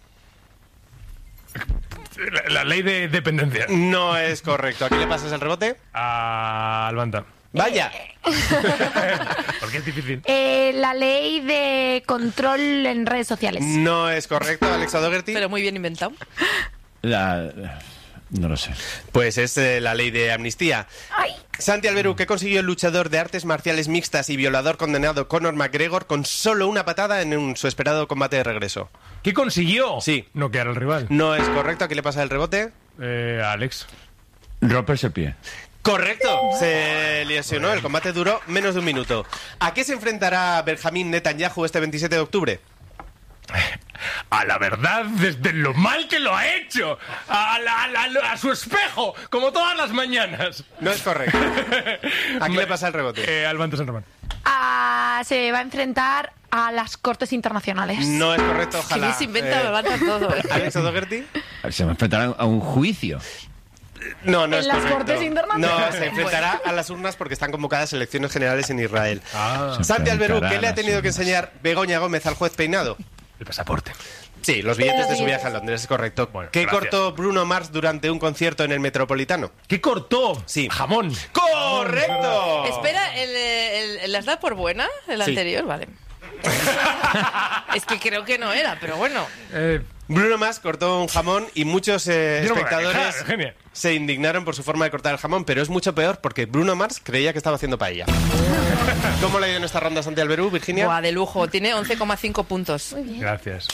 [SPEAKER 2] La, la ley de dependencia.
[SPEAKER 1] No es correcto. ¿Aquí le pasas el rebote?
[SPEAKER 2] A Albanta.
[SPEAKER 1] Vaya.
[SPEAKER 2] Porque es difícil.
[SPEAKER 5] Eh, la ley de control en redes sociales.
[SPEAKER 1] No es correcto, Alex O'Doherty.
[SPEAKER 3] Pero muy bien inventado.
[SPEAKER 4] La... No lo sé.
[SPEAKER 1] Pues es eh, la ley de amnistía.
[SPEAKER 5] Ay,
[SPEAKER 1] Santi Alberú, ¿qué consiguió el luchador de artes marciales mixtas y violador condenado Conor McGregor con solo una patada en un- su esperado combate de regreso?
[SPEAKER 2] ¿Qué consiguió?
[SPEAKER 1] Sí.
[SPEAKER 2] Noquear al rival.
[SPEAKER 1] No es correcto. ¿Aquí le pasa el rebote?
[SPEAKER 2] Eh, Alex.
[SPEAKER 4] Romperse el pie.
[SPEAKER 1] Correcto, se lesionó, el combate duró menos de un minuto. ¿A qué se enfrentará Benjamín Netanyahu este veintisiete de octubre?
[SPEAKER 2] A la verdad, desde lo mal que lo ha hecho. A, la- a la- a su espejo, como todas las mañanas.
[SPEAKER 1] No es correcto. ¿A quién le pasa el rebote?
[SPEAKER 2] Eh, al Banto San Román.
[SPEAKER 5] Ah, se va a enfrentar a las Cortes Internacionales.
[SPEAKER 1] No es correcto,
[SPEAKER 3] Que
[SPEAKER 1] ojalá.
[SPEAKER 3] se inventa,
[SPEAKER 1] Eh,
[SPEAKER 3] lo levanta todo. ¿eh?
[SPEAKER 1] ¿Alex O'Doherty?
[SPEAKER 4] Se va a enfrentar a un juicio.
[SPEAKER 1] No, no
[SPEAKER 5] ¿En
[SPEAKER 1] es
[SPEAKER 5] las
[SPEAKER 1] correcto.
[SPEAKER 5] Cortes Internacionales?
[SPEAKER 1] No, se enfrentará a las urnas porque están convocadas elecciones generales en Israel.
[SPEAKER 2] Ah,
[SPEAKER 1] Santi Alberú,
[SPEAKER 4] enfrentará
[SPEAKER 1] ¿qué le
[SPEAKER 4] a
[SPEAKER 1] ha tenido
[SPEAKER 4] las
[SPEAKER 1] que
[SPEAKER 4] urnas.
[SPEAKER 1] enseñar Begoña Gómez al juez peinado?
[SPEAKER 2] el pasaporte.
[SPEAKER 1] Sí, los billetes
[SPEAKER 5] Los
[SPEAKER 1] de su
[SPEAKER 5] billetes.
[SPEAKER 1] viaje a Londres, es correcto.
[SPEAKER 2] Bueno,
[SPEAKER 1] ¿Qué
[SPEAKER 2] gracias.
[SPEAKER 1] cortó Bruno Mars durante un concierto en el Metropolitano?
[SPEAKER 2] ¿Qué cortó?
[SPEAKER 1] Sí.
[SPEAKER 2] Jamón.
[SPEAKER 1] ¡Correcto!
[SPEAKER 3] Espera, ¿el, el, el- ¿las da por buena? El
[SPEAKER 1] Sí.
[SPEAKER 3] anterior, vale. Es que creo que no era, pero bueno.
[SPEAKER 2] Eh,
[SPEAKER 1] Bruno Mars cortó un jamón y muchos eh,
[SPEAKER 2] Yo no me voy a
[SPEAKER 1] espectadores
[SPEAKER 2] quejar, Eugenia.
[SPEAKER 1] se indignaron por su forma de cortar el jamón, pero es mucho peor porque Bruno Mars creía que estaba haciendo paella. ¿Cómo le ha ido en esta ronda Santi Alberú, Virginia?
[SPEAKER 3] Buah, de lujo. Tiene once coma cinco puntos.
[SPEAKER 2] gracias.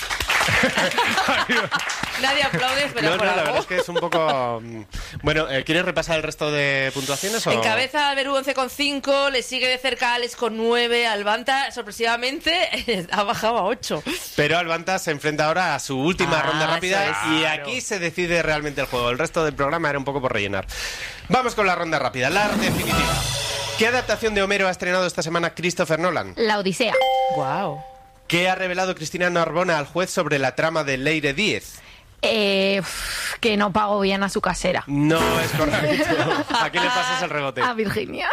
[SPEAKER 3] Nadie aplaude, pero
[SPEAKER 1] No, no,
[SPEAKER 3] por
[SPEAKER 1] la
[SPEAKER 3] algo.
[SPEAKER 1] verdad es que es un poco... mm, Bueno, eh, ¿quieres repasar el resto de puntuaciones? O...
[SPEAKER 3] Encabeza Alberú once coma cinco, le sigue de cerca Alex con nueve, Albanta sorpresivamente ha bajado a ocho.
[SPEAKER 1] Pero Albanta se enfrenta ahora a su última
[SPEAKER 3] Ah,
[SPEAKER 1] ronda rápida
[SPEAKER 3] eso es.
[SPEAKER 1] y
[SPEAKER 2] Claro.
[SPEAKER 1] aquí se decide realmente el juego. El resto del programa era un poco por rellenar. Vamos con la ronda rápida, la definitiva. ¿Qué adaptación de Homero ha estrenado esta semana Christopher Nolan?
[SPEAKER 5] La Odisea.
[SPEAKER 3] Wow.
[SPEAKER 1] ¿Qué ha revelado Cristina Narbona al juez sobre la trama de Leire Díez?
[SPEAKER 5] Eh, uf, que no pago bien a su casera.
[SPEAKER 1] No es correcto. ¿A quién le pasas el rebote?
[SPEAKER 5] A Virginia.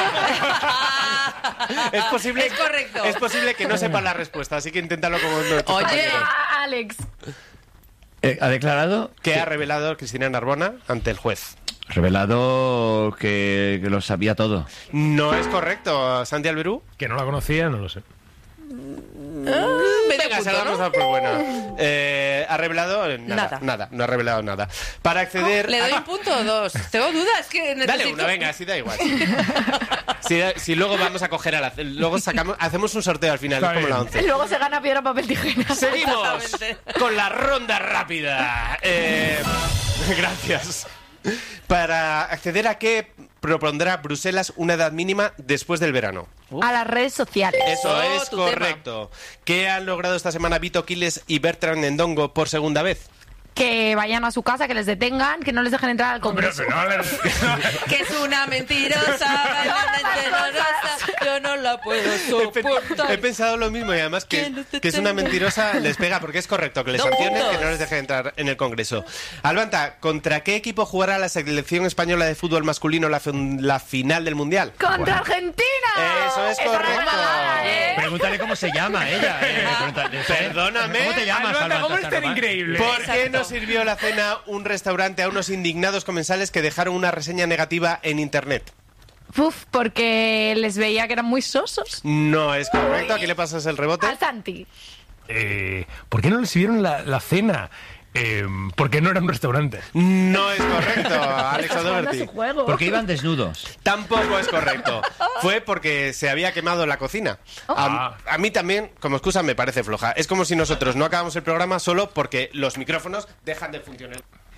[SPEAKER 1] Es posible,
[SPEAKER 3] Es correcto.
[SPEAKER 1] Es posible que no sepa la respuesta, así que inténtalo como nuestros
[SPEAKER 3] Oye.
[SPEAKER 1] compañeros.
[SPEAKER 5] A Alex.
[SPEAKER 4] Eh, ¿Ha declarado?
[SPEAKER 1] ¿Qué ha revelado Cristina Narbona ante el juez?
[SPEAKER 4] Revelado que, que lo sabía todo.
[SPEAKER 1] No es correcto, Santi Alberú.
[SPEAKER 2] Que no la conocía, no lo sé.
[SPEAKER 3] Medio
[SPEAKER 1] Venga,
[SPEAKER 3] punto,
[SPEAKER 1] salgamos
[SPEAKER 3] ¿no?
[SPEAKER 1] a por buena. Eh, ¿Ha revelado? eh, Nada,
[SPEAKER 3] Nada.
[SPEAKER 1] nada. No ha revelado nada. Para acceder...
[SPEAKER 3] ¿Le doy
[SPEAKER 1] a-
[SPEAKER 3] un punto o dos? Tengo dudas que necesito...
[SPEAKER 1] Dale una, venga, así da igual. Si, si luego vamos a coger a la... Luego sacamos, hacemos un sorteo al final,
[SPEAKER 2] Está
[SPEAKER 1] es como la
[SPEAKER 2] bien.
[SPEAKER 1] once.
[SPEAKER 5] Luego se gana piedra, papel, tijera.
[SPEAKER 1] Seguimos
[SPEAKER 3] Exactamente.
[SPEAKER 1] con la ronda rápida. Eh, gracias. Para acceder a qué propondrá Bruselas una edad mínima después del verano.
[SPEAKER 5] A las redes sociales.
[SPEAKER 1] Eso
[SPEAKER 3] Oh,
[SPEAKER 1] es
[SPEAKER 3] tu
[SPEAKER 1] correcto. ¿Qué han logrado esta semana Vito Quiles y Bertrand Endongo por segunda vez?
[SPEAKER 5] Que vayan a su casa, que les detengan, que no les dejen entrar al
[SPEAKER 2] Pero,
[SPEAKER 5] Congreso.
[SPEAKER 2] pero no, le-
[SPEAKER 3] Que es una mentirosa, mentirosa, yo no la puedo
[SPEAKER 1] He, pe-
[SPEAKER 3] soportar.
[SPEAKER 1] he pensado lo mismo y además que, que es una mentirosa les pega porque es correcto que les
[SPEAKER 3] Dos
[SPEAKER 1] sancionen,
[SPEAKER 3] puntos.
[SPEAKER 1] que no les dejen entrar en el Congreso. Albanta, ¿contra qué equipo jugará la selección española de fútbol masculino la, fin- la final del Mundial?
[SPEAKER 5] ¡Contra Argentina!
[SPEAKER 1] Eso es
[SPEAKER 5] Esa
[SPEAKER 1] correcto.
[SPEAKER 5] remamada, ¿eh?
[SPEAKER 4] Pregúntale cómo se llama ella. eh, pregúntale,
[SPEAKER 1] Perdóname.
[SPEAKER 4] ¿Cómo te llamas,
[SPEAKER 2] Albanta, ¿cómo
[SPEAKER 4] Albanta
[SPEAKER 2] es tan
[SPEAKER 4] Sarromán?
[SPEAKER 2] increíble?
[SPEAKER 1] ¿Por qué
[SPEAKER 3] Exacto.
[SPEAKER 1] no sirvió la cena un restaurante a unos indignados comensales que dejaron una reseña negativa en internet?
[SPEAKER 5] Uf, porque les veía que eran muy sosos.
[SPEAKER 1] No es correcto. ¿A quién le pasas el rebote?
[SPEAKER 5] Al Santi.
[SPEAKER 2] Eh, ¿Por qué no le sirvieron la, la cena? Eh, porque no era un restaurante.
[SPEAKER 1] No es correcto, Alex
[SPEAKER 5] Está jugando a
[SPEAKER 1] O'Doherty.
[SPEAKER 5] su juego.
[SPEAKER 4] Porque iban desnudos.
[SPEAKER 1] Tampoco es correcto. Fue porque se había quemado la cocina. A, a mí también, como excusa, me parece floja. Es como si nosotros no acabamos el programa solo porque los micrófonos dejan de funcionar.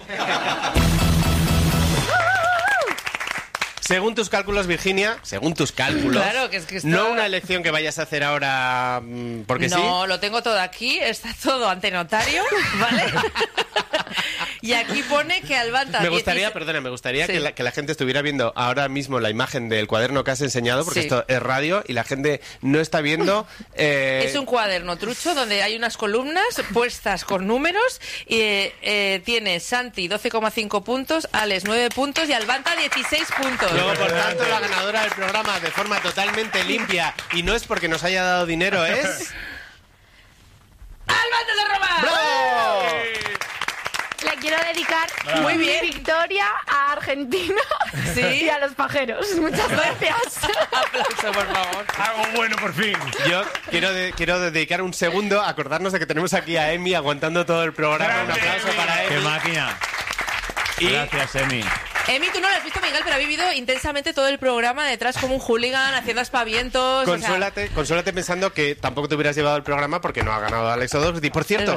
[SPEAKER 1] Según tus cálculos, Virginia, según tus cálculos,
[SPEAKER 3] Claro, que es que esto-
[SPEAKER 1] no una elección que vayas a hacer ahora mm, porque sí.
[SPEAKER 3] No, lo tengo todo aquí, está todo ante notario, ¿vale? Y aquí pone que Albanta...
[SPEAKER 1] Me gustaría,
[SPEAKER 3] dieciséis
[SPEAKER 1] perdona, me gustaría
[SPEAKER 3] Sí.
[SPEAKER 1] que, la, que la gente estuviera viendo ahora mismo la imagen del cuaderno que has enseñado, porque
[SPEAKER 3] Sí.
[SPEAKER 1] esto es radio y la gente no está viendo. eh,
[SPEAKER 3] Es un cuaderno trucho donde hay unas columnas puestas con números y eh, eh, tiene Santi doce coma cinco puntos, Alex nueve puntos y Albanta dieciséis puntos.
[SPEAKER 1] Luego, por tanto, la ganadora del programa de forma totalmente limpia y no es porque nos haya dado dinero, es...
[SPEAKER 3] ¡Albanta de Roma!
[SPEAKER 1] ¡Bravo!
[SPEAKER 5] Le quiero dedicar
[SPEAKER 3] Muy
[SPEAKER 5] mi
[SPEAKER 3] bien.
[SPEAKER 5] victoria a Argentina
[SPEAKER 3] Sí.
[SPEAKER 5] y a los pajeros. Muchas gracias.
[SPEAKER 3] Aplauso, por favor.
[SPEAKER 2] Algo bueno, por fin.
[SPEAKER 1] Yo quiero, de- quiero dedicar un segundo a acordarnos de que tenemos aquí a Emi aguantando todo el programa. Un
[SPEAKER 2] Grande,
[SPEAKER 1] aplauso
[SPEAKER 2] Emi.
[SPEAKER 1] para
[SPEAKER 4] ¡Qué
[SPEAKER 1] Emi.
[SPEAKER 4] máquina!
[SPEAKER 1] Y-
[SPEAKER 4] Gracias, Emi.
[SPEAKER 3] Emi, tú no lo has visto, Miguel, pero ha vivido intensamente todo el programa detrás como un hooligan, haciendo aspavientos. o sea,
[SPEAKER 1] Consuélate, consuélate pensando que tampoco te hubieras llevado el programa porque no ha ganado Alex O'Doherty. Por
[SPEAKER 3] es
[SPEAKER 1] cierto,
[SPEAKER 3] verdad.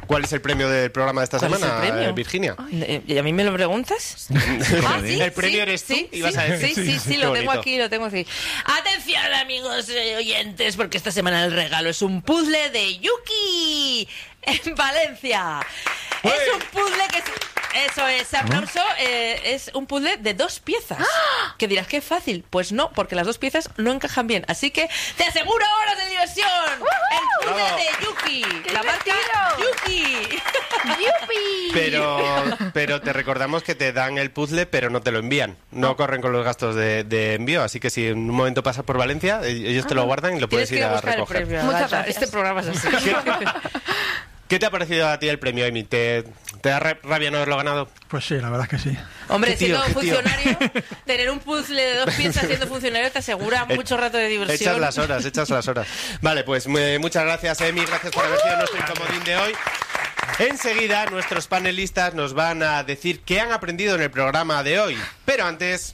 [SPEAKER 1] ¿Cuál es el premio del programa de esta
[SPEAKER 3] ¿Cuál es
[SPEAKER 1] semana,
[SPEAKER 3] el premio?
[SPEAKER 1] eh, Virginia?
[SPEAKER 3] Eh, ¿Y a mí me lo preguntas? Ah, ¿sí?
[SPEAKER 1] ¿El premio
[SPEAKER 3] sí,
[SPEAKER 1] eres tú?
[SPEAKER 3] Sí,
[SPEAKER 1] Ibas
[SPEAKER 3] sí,
[SPEAKER 1] a decir.
[SPEAKER 3] sí, sí, sí,
[SPEAKER 1] Qué
[SPEAKER 3] lo tengo
[SPEAKER 1] bonito.
[SPEAKER 3] aquí, lo tengo aquí. Atención, amigos eh, oyentes, porque esta semana el regalo es un puzzle de Yuki en Valencia. Es un puzzle que... es- Eso es, aplauso. eh, es un puzzle de dos piezas. Que dirás que es fácil. Pues no, porque las dos piezas no encajan bien. Así que te aseguro horas de diversión. El puzzle
[SPEAKER 1] Bravo.
[SPEAKER 3] de Yuki.
[SPEAKER 5] ¡Qué
[SPEAKER 3] La marca
[SPEAKER 5] divertido!
[SPEAKER 3] Yuki.
[SPEAKER 5] ¡Yupi!
[SPEAKER 1] Pero, pero te recordamos que te dan el puzzle, pero no te lo envían. No corren con los gastos de, de envío. Así que si en un momento pasas por Valencia, ellos te lo guardan y lo puedes
[SPEAKER 3] Tienes que
[SPEAKER 1] ir
[SPEAKER 3] ir a
[SPEAKER 1] a
[SPEAKER 3] buscar el
[SPEAKER 1] recoger.
[SPEAKER 3] premio.
[SPEAKER 5] Muchas
[SPEAKER 3] Agatha.
[SPEAKER 5] gracias.
[SPEAKER 3] Este programa es así.
[SPEAKER 1] ¿Qué te ha parecido a ti el premio, Amy? ¿Te, te da ra- rabia no haberlo ganado?
[SPEAKER 7] Pues sí, la verdad es que sí.
[SPEAKER 3] Hombre,
[SPEAKER 1] Qué tío,
[SPEAKER 3] siendo
[SPEAKER 1] qué tío.
[SPEAKER 3] funcionario, tener un puzzle de dos piezas siendo funcionario te asegura mucho rato de diversión.
[SPEAKER 1] Echas las horas, echas las horas. Vale, pues mu- muchas gracias, Emi. Gracias por haber sido nuestro incomodín de hoy. Enseguida, nuestros panelistas nos van a decir qué han aprendido en el programa de hoy. Pero antes...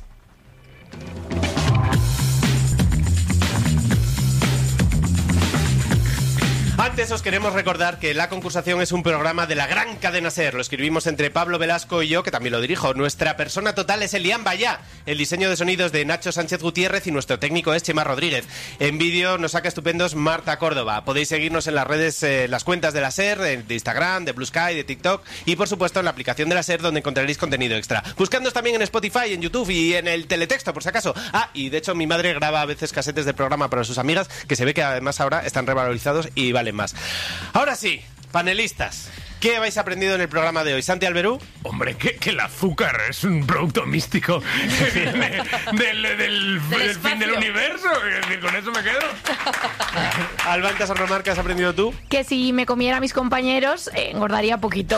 [SPEAKER 1] Antes os queremos recordar que La Concursación es un programa de la gran cadena SER. Lo escribimos entre Pablo Velasco y yo, que también lo dirijo. Nuestra persona total es Elian Bayá. El diseño de sonidos de Nacho Sánchez Gutiérrez y nuestro técnico es Chema Rodríguez. En vídeo nos saca estupendos Marta Córdoba. Podéis seguirnos en las redes, eh, las cuentas de la SER, de, de Instagram, de Blue Sky, de TikTok y por supuesto en la aplicación de la SER, donde encontraréis contenido extra. Buscadnos también en Spotify, en YouTube y en el teletexto, por si acaso. Ah, y de hecho mi madre graba a veces casetes del programa para sus amigas, que se ve que además ahora están revalorizados y valen más. Ahora sí, panelistas, ¿qué habéis aprendido en el programa de hoy? Santi Alberú.
[SPEAKER 2] Hombre, que, que el azúcar es un producto místico que viene del, del, del fin
[SPEAKER 3] espacio.
[SPEAKER 2] del universo. Es decir, con eso me quedo.
[SPEAKER 1] Albanca San Román, ¿qué has aprendido tú?
[SPEAKER 5] Que si me comiera a mis compañeros, eh, engordaría poquito.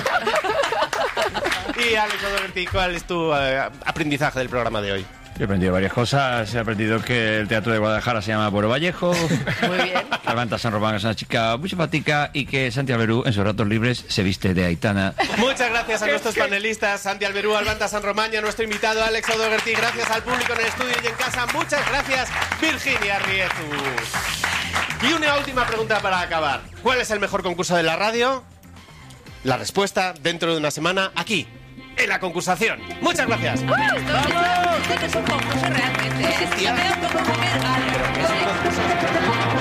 [SPEAKER 1] Y Alex O'Doherty, ¿cuál es tu eh, aprendizaje del programa de hoy?
[SPEAKER 4] He aprendido varias cosas. He aprendido que el Teatro de Guadalajara se llama Pueblo Vallejo.
[SPEAKER 3] Muy bien.
[SPEAKER 4] Que Alvanta San Román es una chica muy simpática y que Santi Alberú en sus ratos libres se viste de Aitana.
[SPEAKER 1] Muchas gracias a nuestros panelistas, Santi Alberú, Albanta San Román y a nuestro invitado Alex O'Doherty. Gracias al público en el estudio y en casa. Muchas gracias, Virginia Riezu. Y una última pregunta para acabar. ¿Cuál es el mejor concurso de la radio? La respuesta dentro de una semana aquí, en La Concursación. Muchas gracias.
[SPEAKER 3] Esto, esto- esto no es un concurso realmente. Es que me da un poco comer algo.